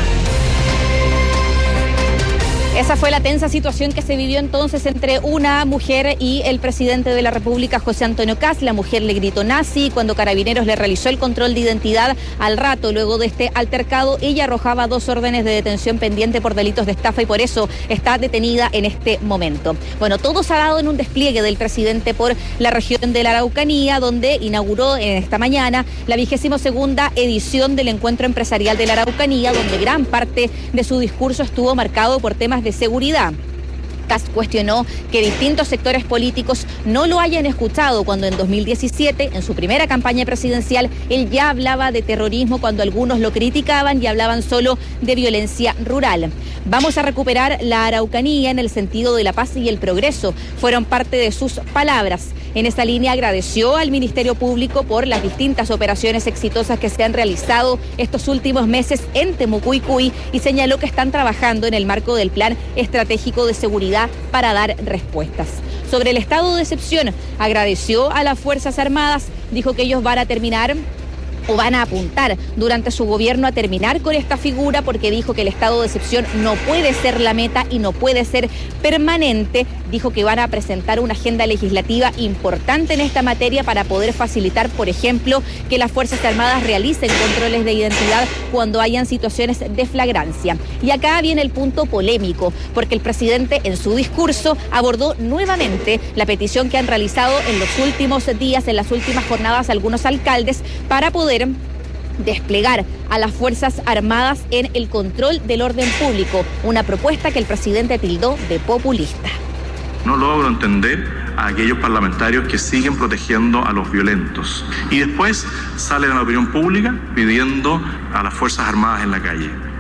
Esa fue la tensa situación que se vivió entonces entre una mujer y el presidente de la República, José Antonio Kast. La mujer le gritó nazi cuando Carabineros le realizó el control de identidad. Al rato, luego de este altercado, ella arrojaba dos órdenes de detención pendiente por delitos de estafa y por eso está detenida en este momento. Bueno, todo se ha dado en un despliegue del presidente por la región de la Araucanía, donde inauguró en esta mañana la vigésimo segunda edición del Encuentro Empresarial de la Araucanía, donde gran parte de su discurso estuvo marcado por temas de seguridad. Kast cuestionó que distintos sectores políticos no lo hayan escuchado cuando en dos mil diecisiete, en su primera campaña presidencial, él ya hablaba de terrorismo cuando algunos lo criticaban y hablaban solo de violencia rural. Vamos a recuperar la Araucanía en el sentido de la paz y el progreso, fueron parte de sus palabras. En esa línea agradeció al Ministerio Público por las distintas operaciones exitosas que se han realizado estos últimos meses en Temucuicui y señaló que están trabajando en el marco del Plan Estratégico de Seguridad para dar respuestas. Sobre el estado de excepción, agradeció a las Fuerzas Armadas, dijo que ellos van a terminar o van a apuntar durante su gobierno a terminar con esta figura porque dijo que el estado de excepción no puede ser la meta y no puede ser permanente. Dijo que van a presentar una agenda legislativa importante en esta materia para poder facilitar, por ejemplo, que las Fuerzas Armadas realicen controles de identidad cuando hayan situaciones de flagrancia. Y acá viene el punto polémico, porque el presidente en su discurso abordó nuevamente la petición que han realizado en los últimos días, en las últimas jornadas, algunos alcaldes para poder desplegar a las Fuerzas Armadas en el control del orden público, una propuesta que el presidente tildó de populista. No logro entender a aquellos parlamentarios que siguen protegiendo a los violentos y después salen a la opinión pública pidiendo a las Fuerzas Armadas en la calle.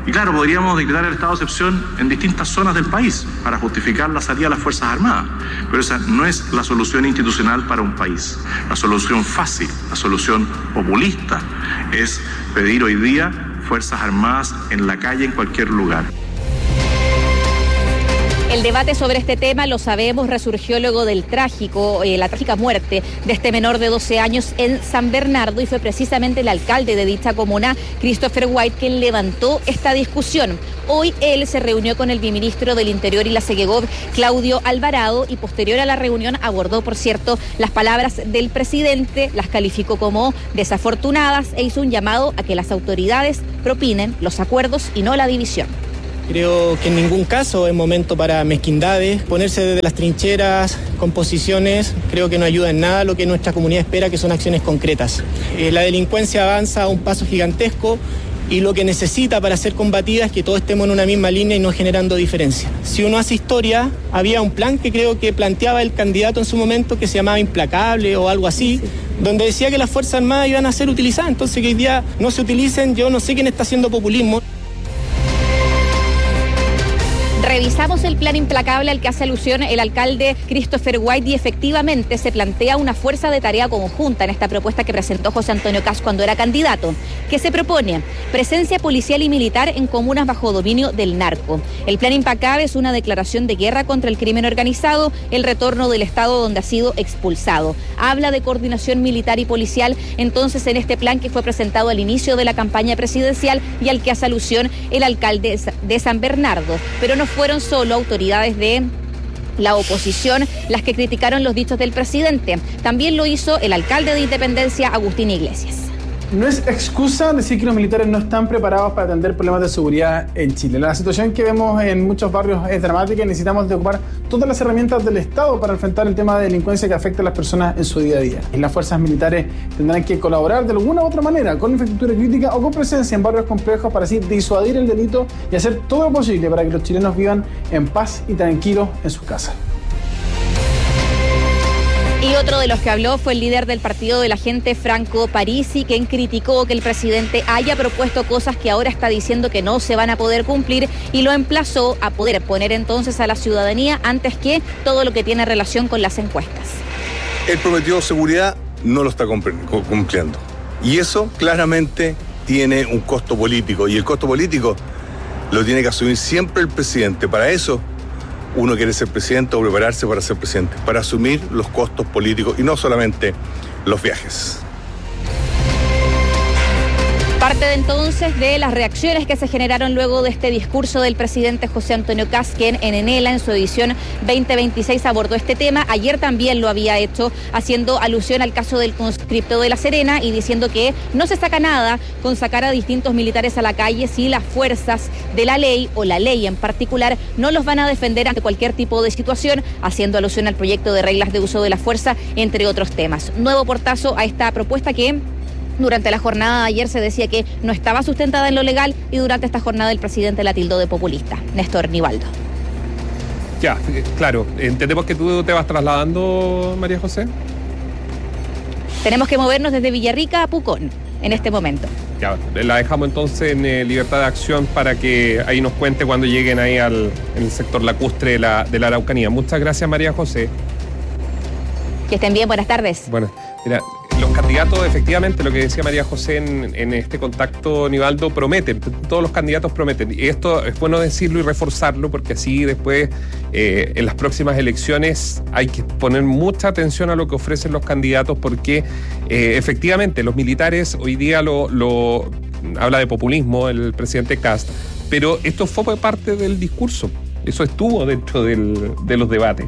Y claro, podríamos declarar el estado de excepción en distintas zonas del país para justificar la salida de las Fuerzas Armadas, pero esa no es la solución institucional para un país. La solución fácil, la solución populista es pedir hoy día Fuerzas Armadas en la calle, en cualquier lugar. El debate sobre este tema, lo sabemos, resurgió luego del trágico, eh, la trágica muerte de este menor de doce años en San Bernardo, y fue precisamente el alcalde de dicha comuna, Christopher White, quien levantó esta discusión. Hoy él se reunió con el viceministro del Interior y la Segegov, Claudio Alvarado, y posterior a la reunión abordó, por cierto, las palabras del presidente, las calificó como desafortunadas e hizo un llamado a que las autoridades propinen los acuerdos y no la división. Creo que en ningún caso es momento para mezquindades, ponerse desde las trincheras con posiciones, creo que no ayuda en nada. Lo que nuestra comunidad espera que son acciones concretas. Eh, la delincuencia avanza a un paso gigantesco y lo que necesita para ser combatida es que todos estemos en una misma línea y no generando diferencia. Si uno hace historia, había un plan que creo que planteaba el candidato en su momento que se llamaba Implacable o algo así, sí, donde decía que las Fuerzas Armadas iban a ser utilizadas, entonces que hoy día no se utilicen, yo no sé quién está haciendo populismo. Revisamos el plan implacable al que hace alusión el alcalde Christopher White y efectivamente se plantea una fuerza de tarea conjunta en esta propuesta que presentó José Antonio Kast cuando era candidato. ¿Qué se propone? Presencia policial y militar en comunas bajo dominio del narco. El plan implacable es una declaración de guerra contra el crimen organizado, el retorno del Estado donde ha sido expulsado. Habla de coordinación militar y policial, entonces en este plan que fue presentado al inicio de la campaña presidencial y al que hace alusión el alcalde de San Bernardo. Pero no fueron solo autoridades de la oposición las que criticaron los dichos del presidente. También lo hizo el alcalde de Independencia, Agustín Iglesias. No es excusa decir que los militares no están preparados para atender problemas de seguridad en Chile. La situación que vemos en muchos barrios es dramática y necesitamos de ocupar todas las herramientas del Estado para enfrentar el tema de delincuencia que afecta a las personas en su día a día. Y las fuerzas militares tendrán que colaborar de alguna u otra manera con infraestructura crítica o con presencia en barrios complejos para así disuadir el delito y hacer todo lo posible para que los chilenos vivan en paz y tranquilos en sus casas. Y otro de los que habló fue el líder del partido de la gente, Franco Parisi, quien criticó que el presidente haya propuesto cosas que ahora está diciendo que no se van a poder cumplir y lo emplazó a poder poner entonces a la ciudadanía antes que todo lo que tiene relación con las encuestas. Él prometió seguridad, no lo está cumpliendo. Y eso claramente tiene un costo político y el costo político lo tiene que asumir siempre el presidente. Para eso uno quiere ser presidente o prepararse para ser presidente, para asumir los costos políticos y no solamente los viajes. Parte de entonces de las reacciones que se generaron luego de este discurso del presidente José Antonio Kast, quien en Enela, en su edición veinte veintiséis, abordó este tema. Ayer también lo había hecho, haciendo alusión al caso del conscripto de La Serena y diciendo que no se saca nada con sacar a distintos militares a la calle si las fuerzas de la ley, o la ley en particular, no los van a defender ante cualquier tipo de situación, haciendo alusión al proyecto de reglas de uso de la fuerza, entre otros temas. Nuevo portazo a esta propuesta que durante la jornada de ayer se decía que no estaba sustentada en lo legal y durante esta jornada el presidente la tildó de populista. Néstor Nivaldo. Ya, claro. Entendemos que tú te vas trasladando, María José. Tenemos que movernos desde Villarrica a Pucón en este momento. Ya, la dejamos entonces en eh, Libertad de Acción para que ahí nos cuente cuando lleguen ahí al en el sector lacustre de la, de la Araucanía. Muchas gracias, María José. Que estén bien, buenas tardes. Bueno, mira, los candidatos, efectivamente, lo que decía María José en, en este contacto, Nivaldo, prometen, todos los candidatos prometen. Y esto es bueno decirlo y reforzarlo porque así después, eh, en las próximas elecciones, hay que poner mucha atención a lo que ofrecen los candidatos porque, eh, efectivamente, los militares hoy día lo, lo habla de populismo el presidente Kast, pero esto fue parte del discurso, eso estuvo dentro del, de los debates.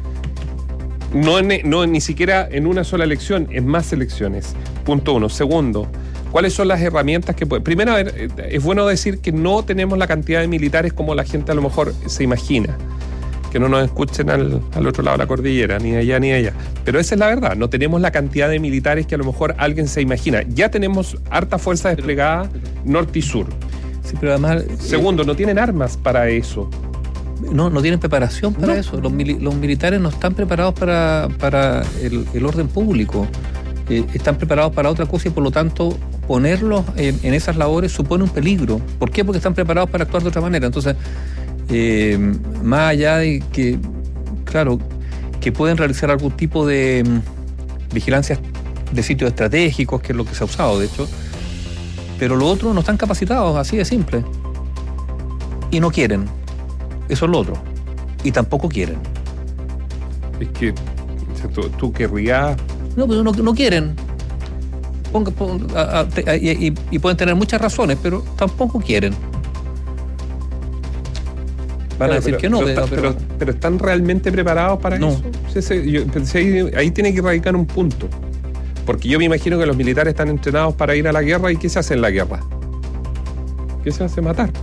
No, en, no ni siquiera en una sola elección, en más elecciones. Punto uno. Segundo, ¿cuáles son las herramientas que pueden? Primero, a ver, es bueno decir que no tenemos la cantidad de militares como la gente a lo mejor se imagina. Que no nos escuchen al, al otro lado de la cordillera, ni allá ni allá. Pero esa es la verdad, no tenemos la cantidad de militares que a lo mejor alguien se imagina. Ya tenemos harta fuerza desplegada norte y sur. Sí, pero además... Segundo, no tienen armas para eso. No, no tienen preparación para no. eso. Los, mili- los militares no están preparados para, para el, el orden público. Eh, están preparados para otra cosa y por lo tanto ponerlos en, en esas labores supone un peligro. ¿Por qué? Porque están preparados para actuar de otra manera. Entonces, eh, más allá de que, claro, que pueden realizar algún tipo de mm, vigilancia de sitios estratégicos, que es lo que se ha usado, de hecho, pero los otros no están capacitados, así de simple. Y no quieren. Eso es lo otro. Y tampoco quieren. Es que tú, tú querrías... No, pero no, no quieren. Ponga, ponga, a, a, a, y, y pueden tener muchas razones, pero tampoco quieren. Van claro, a decir pero, que no. Pero, pero, pero, pero ¿están realmente preparados para no. eso? Sí, sí, yo, ahí, ahí tiene que radicar un punto. Porque yo me imagino que los militares están entrenados para ir a la guerra. ¿Y qué se hace en la guerra? ¿Qué se hace? Matar.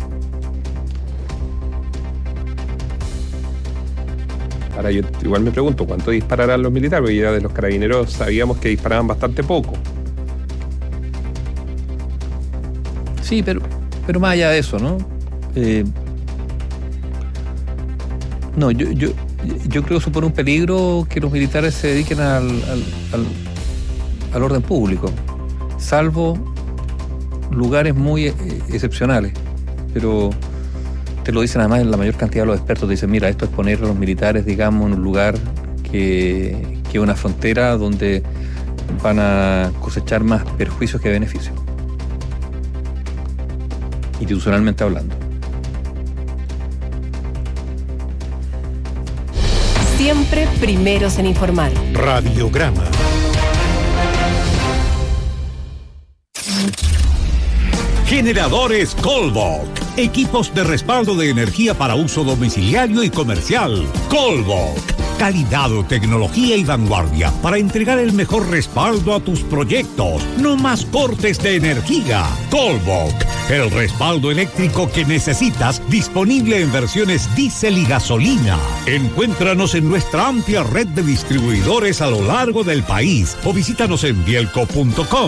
Ahora yo igual me pregunto cuánto dispararán los militares, porque ya de los carabineros sabíamos que disparaban bastante poco. Sí, pero, pero más allá de eso, ¿no? Eh, no, yo, yo, yo creo que supone un peligro que los militares se dediquen al, al, al, al orden público, salvo lugares muy eh, excepcionales. Pero te lo dicen además la mayor cantidad de los expertos, te dicen, mira, esto es poner a los militares, digamos, en un lugar que, que una frontera donde van a cosechar más perjuicios que beneficios, institucionalmente hablando. Siempre primeros en informar. Radiograma. Generadores Colbok. Equipos de respaldo de energía para uso domiciliario y comercial. Colbok. Calidad, tecnología y vanguardia para entregar el mejor respaldo a tus proyectos. No más cortes de energía. Colbok. El respaldo eléctrico que necesitas, disponible en versiones diésel y gasolina. Encuéntranos en nuestra amplia red de distribuidores a lo largo del país o visítanos en bielco punto com.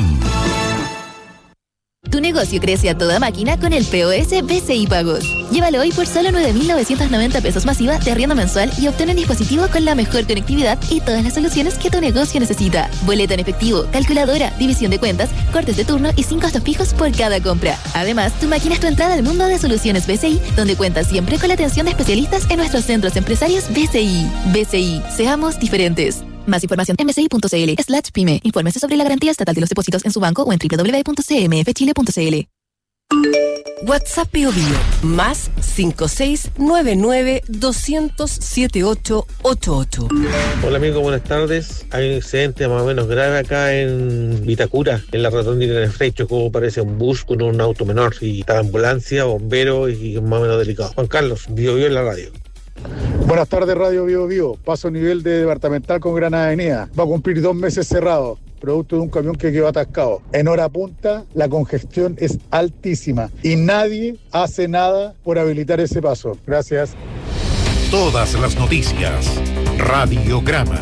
Tu negocio crece a toda máquina con el P O S B C I Pagos. Llévalo hoy por solo nueve mil novecientos noventa pesos masiva de arriendo mensual y obtén un dispositivo con la mejor conectividad y todas las soluciones que tu negocio necesita. Boleta en efectivo, calculadora, división de cuentas, cortes de turno y sin costos fijos por cada compra. Además, tu máquina es tu entrada al mundo de soluciones B C I, donde cuentas siempre con la atención de especialistas en nuestros centros empresarios B C I. B C I, seamos diferentes. Más información en bci.cl slash pyme. Infórmese sobre la garantía estatal de los depósitos en su banco o en doble u doble u doble u punto c m f chile punto c l. WhatsApp Bio Bio más cinco seis nueve nueve dos cero cero siete ocho ocho ocho. Hola amigo, buenas tardes. Hay un accidente más o menos grave acá en Vitacura, en la rotonda de Freixo, como parece un bus con un auto menor y está ambulancia, bombero y más o menos delicado. Juan Carlos, Bio Bio en la radio. Buenas tardes, Radio Bio Bio. Paso nivel de departamental con Gran Avenida. Va a cumplir dos meses cerrado, producto de un camión que quedó atascado. En hora punta, la congestión es altísima y nadie hace nada por habilitar ese paso. Gracias. Todas las noticias. Radiograma.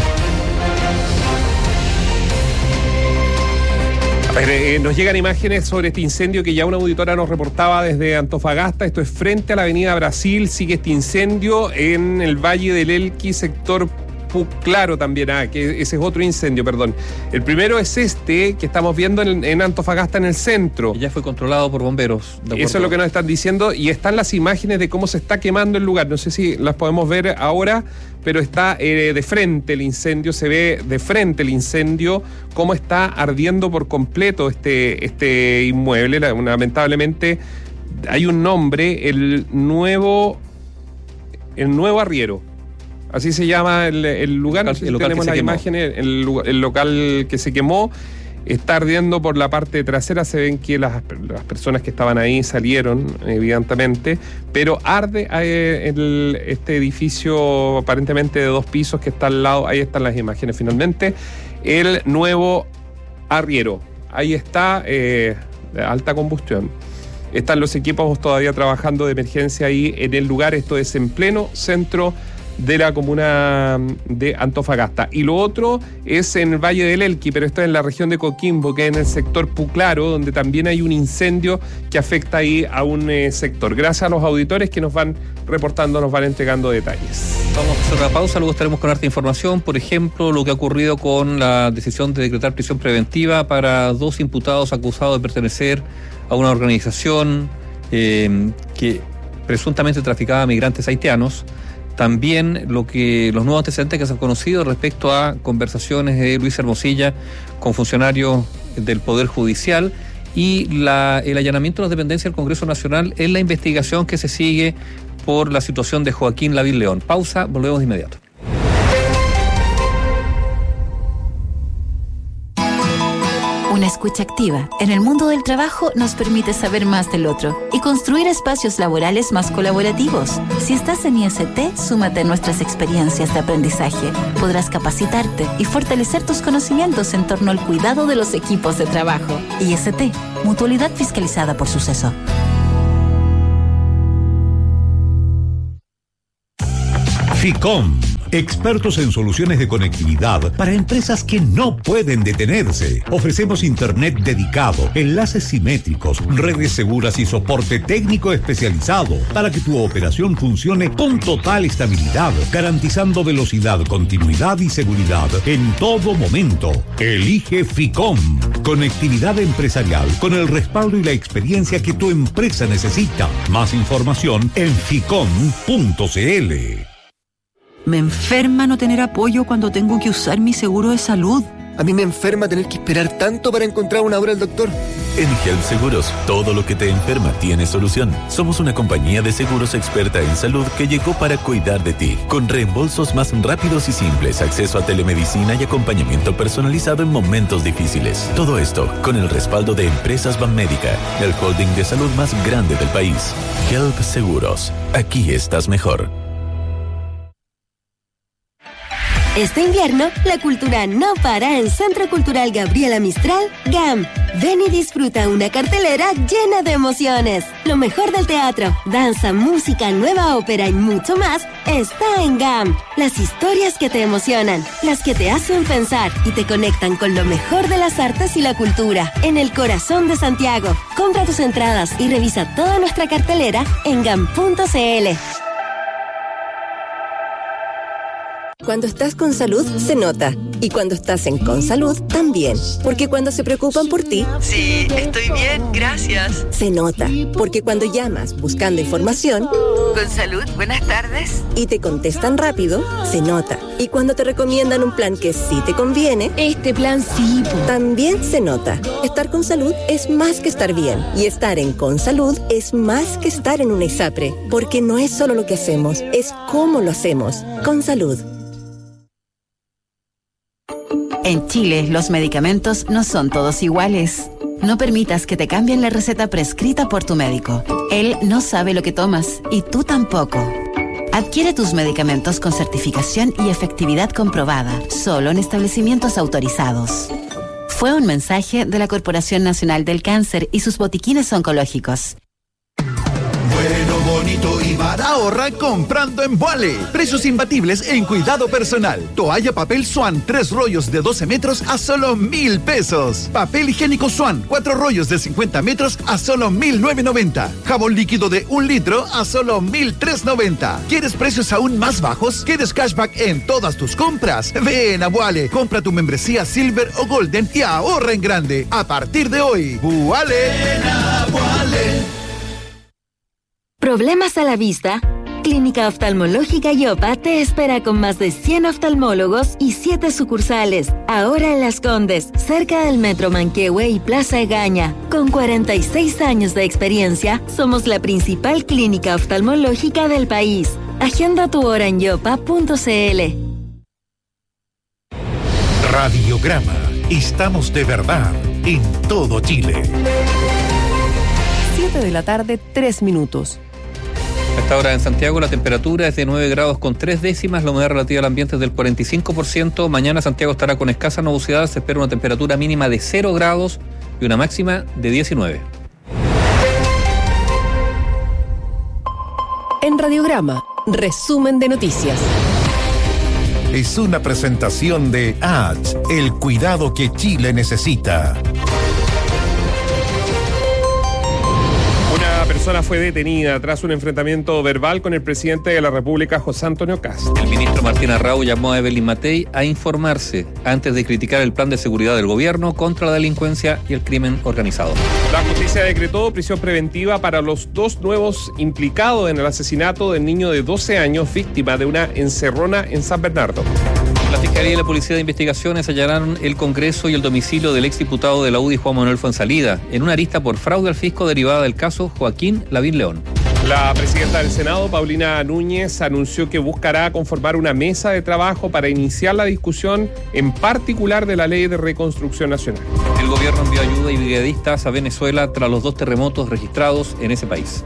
A ver, eh, nos llegan imágenes sobre este incendio que ya una auditora nos reportaba desde Antofagasta. Esto es frente a la avenida Brasil. Sigue este incendio en el Valle del Elqui, sector Puclaro también. Ah, que ese es otro incendio, perdón. El primero es este que estamos viendo en, en Antofagasta, en el centro. Y ya fue controlado por bomberos. Eso es lo que nos están diciendo. Y están las imágenes de cómo se está quemando el lugar. No sé si las podemos ver ahora, pero está eh, de frente el incendio. Se ve de frente el incendio, cómo está ardiendo por completo este, este inmueble. Lamentablemente hay un nombre, el nuevo, el nuevo arriero. Así se llama el, el lugar. El local, el local tenemos las imágenes. El, el local que se quemó está ardiendo por la parte trasera. Se ven que las, las personas que estaban ahí salieron, evidentemente. Pero arde eh, el, este edificio aparentemente de dos pisos que está al lado. Ahí están las imágenes finalmente. El nuevo arriero. Ahí está, eh, de alta combustión. Están los equipos todavía trabajando de emergencia ahí en el lugar. Esto es en pleno centro de la comuna de Antofagasta. Y lo otro es en el Valle del Elqui, pero esto es en la región de Coquimbo, que es en el sector Puclaro, donde también hay un incendio que afecta ahí a un eh, sector. Gracias a los auditores que nos van reportando, nos van entregando detalles. Vamos a hacer una pausa, luego estaremos con harta información, por ejemplo, lo que ha ocurrido con la decisión de decretar prisión preventiva para dos imputados acusados de pertenecer a una organización eh, que presuntamente traficaba a migrantes haitianos. También lo que los nuevos antecedentes que se han conocido respecto a conversaciones de Luis Hermosilla con funcionarios del Poder Judicial y la, el allanamiento de las dependencias del Congreso Nacional en la investigación que se sigue por la situación de Joaquín Lavín León. Pausa, volvemos de inmediato. Una escucha activa en el mundo del trabajo nos permite saber más del otro y construir espacios laborales más colaborativos. Si estás en I S T, súmate a nuestras experiencias de aprendizaje. Podrás capacitarte y fortalecer tus conocimientos en torno al cuidado de los equipos de trabajo. I S T, Mutualidad Fiscalizada por Suceso. Ficom, expertos en soluciones de conectividad para empresas que no pueden detenerse. Ofrecemos internet dedicado, enlaces simétricos, redes seguras y soporte técnico especializado para que tu operación funcione con total estabilidad, garantizando velocidad, continuidad y seguridad en todo momento. Elige Ficom, conectividad empresarial con el respaldo y la experiencia que tu empresa necesita. Más información en ficom punto cl. Me enferma no tener apoyo cuando tengo que usar mi seguro de salud. A mí me enferma tener que esperar tanto para encontrar una hora al doctor. En Help Seguros, todo lo que te enferma tiene solución. Somos una compañía de seguros experta en salud que llegó para cuidar de ti, con reembolsos más rápidos y simples, acceso a telemedicina y acompañamiento personalizado en momentos difíciles. Todo esto con el respaldo de Empresas Banmédica, el holding de salud más grande del país. Help Seguros, aquí estás mejor. Este invierno, la cultura no para en Centro Cultural Gabriela Mistral, GAM. Ven y disfruta una cartelera llena de emociones. Lo mejor del teatro, danza, música, nueva ópera y mucho más está en GAM. Las historias que te emocionan, las que te hacen pensar y te conectan con lo mejor de las artes y la cultura. En el corazón de Santiago. Compra tus entradas y revisa toda nuestra cartelera en gam punto cl. Cuando estás con salud, se nota. Y cuando estás en Consalud, también. Porque cuando se preocupan por ti... Sí, estoy bien, gracias. Se nota. Porque cuando llamas buscando información... Consalud, buenas tardes. Y te contestan rápido, se nota. Y cuando te recomiendan un plan que sí te conviene... Este plan sí. También se nota. Estar con salud es más que estar bien. Y estar en Consalud es más que estar en una ISAPRE. Porque no es solo lo que hacemos, es cómo lo hacemos. Consalud. En Chile, los medicamentos no son todos iguales. No permitas que te cambien la receta prescrita por tu médico. Él no sabe lo que tomas y tú tampoco. Adquiere tus medicamentos con certificación y efectividad comprobada, solo en establecimientos autorizados. Fue un mensaje de la Corporación Nacional del Cáncer y sus botiquines oncológicos. Bueno, bonito y barato. Ahorra comprando en Vuale. Precios imbatibles en cuidado personal. Toalla papel Swan, tres rollos de doce metros a solo mil pesos. Papel higiénico Swan, cuatro rollos de cincuenta metros a solo mil novecientos noventa. Jabón líquido de un litro a solo mil trescientos noventa. ¿Quieres precios aún más bajos? ¿Quieres cashback en todas tus compras? Ven a Vuale. Compra tu membresía Silver o Golden y ahorra en grande. A partir de hoy, Vuale. Ven a Vuale. ¿Problemas a la vista? Clínica Oftalmológica Yopa te espera con más de cien oftalmólogos y siete sucursales. Ahora en Las Condes, cerca del Metro Manquehue y Plaza Egaña. Con cuarenta y seis años de experiencia, somos la principal clínica oftalmológica del país. Agenda tu hora en yopa punto cl. Radiograma. Estamos de verdad en todo Chile. siete de la tarde, tres minutos. A esta hora en Santiago la temperatura es de nueve grados con tres décimas, la humedad relativa al ambiente es del cuarenta y cinco por ciento. Mañana Santiago estará con escasa nubosidad, se espera una temperatura mínima de cero grados y una máxima de diecinueve. En Radiograma, resumen de noticias. es una presentación de A H, el cuidado que Chile necesita. Una persona fue detenida tras un enfrentamiento verbal con el presidente de la República, José Antonio Kast. El ministro Martín Arrau llamó a Evelyn Matei a informarse antes de criticar el plan de seguridad del gobierno contra la delincuencia y el crimen organizado. La justicia decretó prisión preventiva para los dos nuevos implicados en el asesinato del niño de doce años, víctima de una encerrona en San Bernardo. La Fiscalía y la Policía de Investigaciones allanaron el Congreso y el domicilio del exdiputado de la U D I, Juan Manuel Fuenzalida, en una arista por fraude al fisco derivada del caso Joaquín Lavín León. La presidenta del Senado, Paulina Núñez, anunció que buscará conformar una mesa de trabajo para iniciar la discusión, en particular de la Ley de Reconstrucción Nacional. El gobierno envió ayuda y brigadistas a Venezuela tras los dos terremotos registrados en ese país.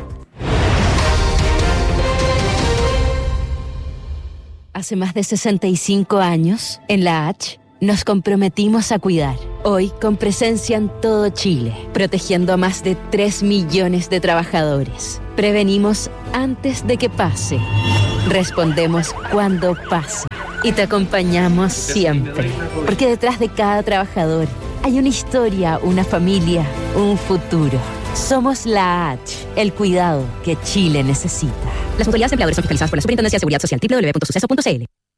Hace más de sesenta y cinco años, en la H, nos comprometimos a cuidar. Hoy, con presencia en todo Chile, protegiendo a más de tres millones de trabajadores. Prevenimos antes de que pase. Respondemos cuando pasa. Y te acompañamos siempre. Porque detrás de cada trabajador hay una historia, una familia, un futuro. Somos la H, el cuidado que Chile necesita. Las mutualidades de empleadores son fiscalizadas por la Superintendencia de Seguridad Social, doble u doble u doble u punto suceso punto c l.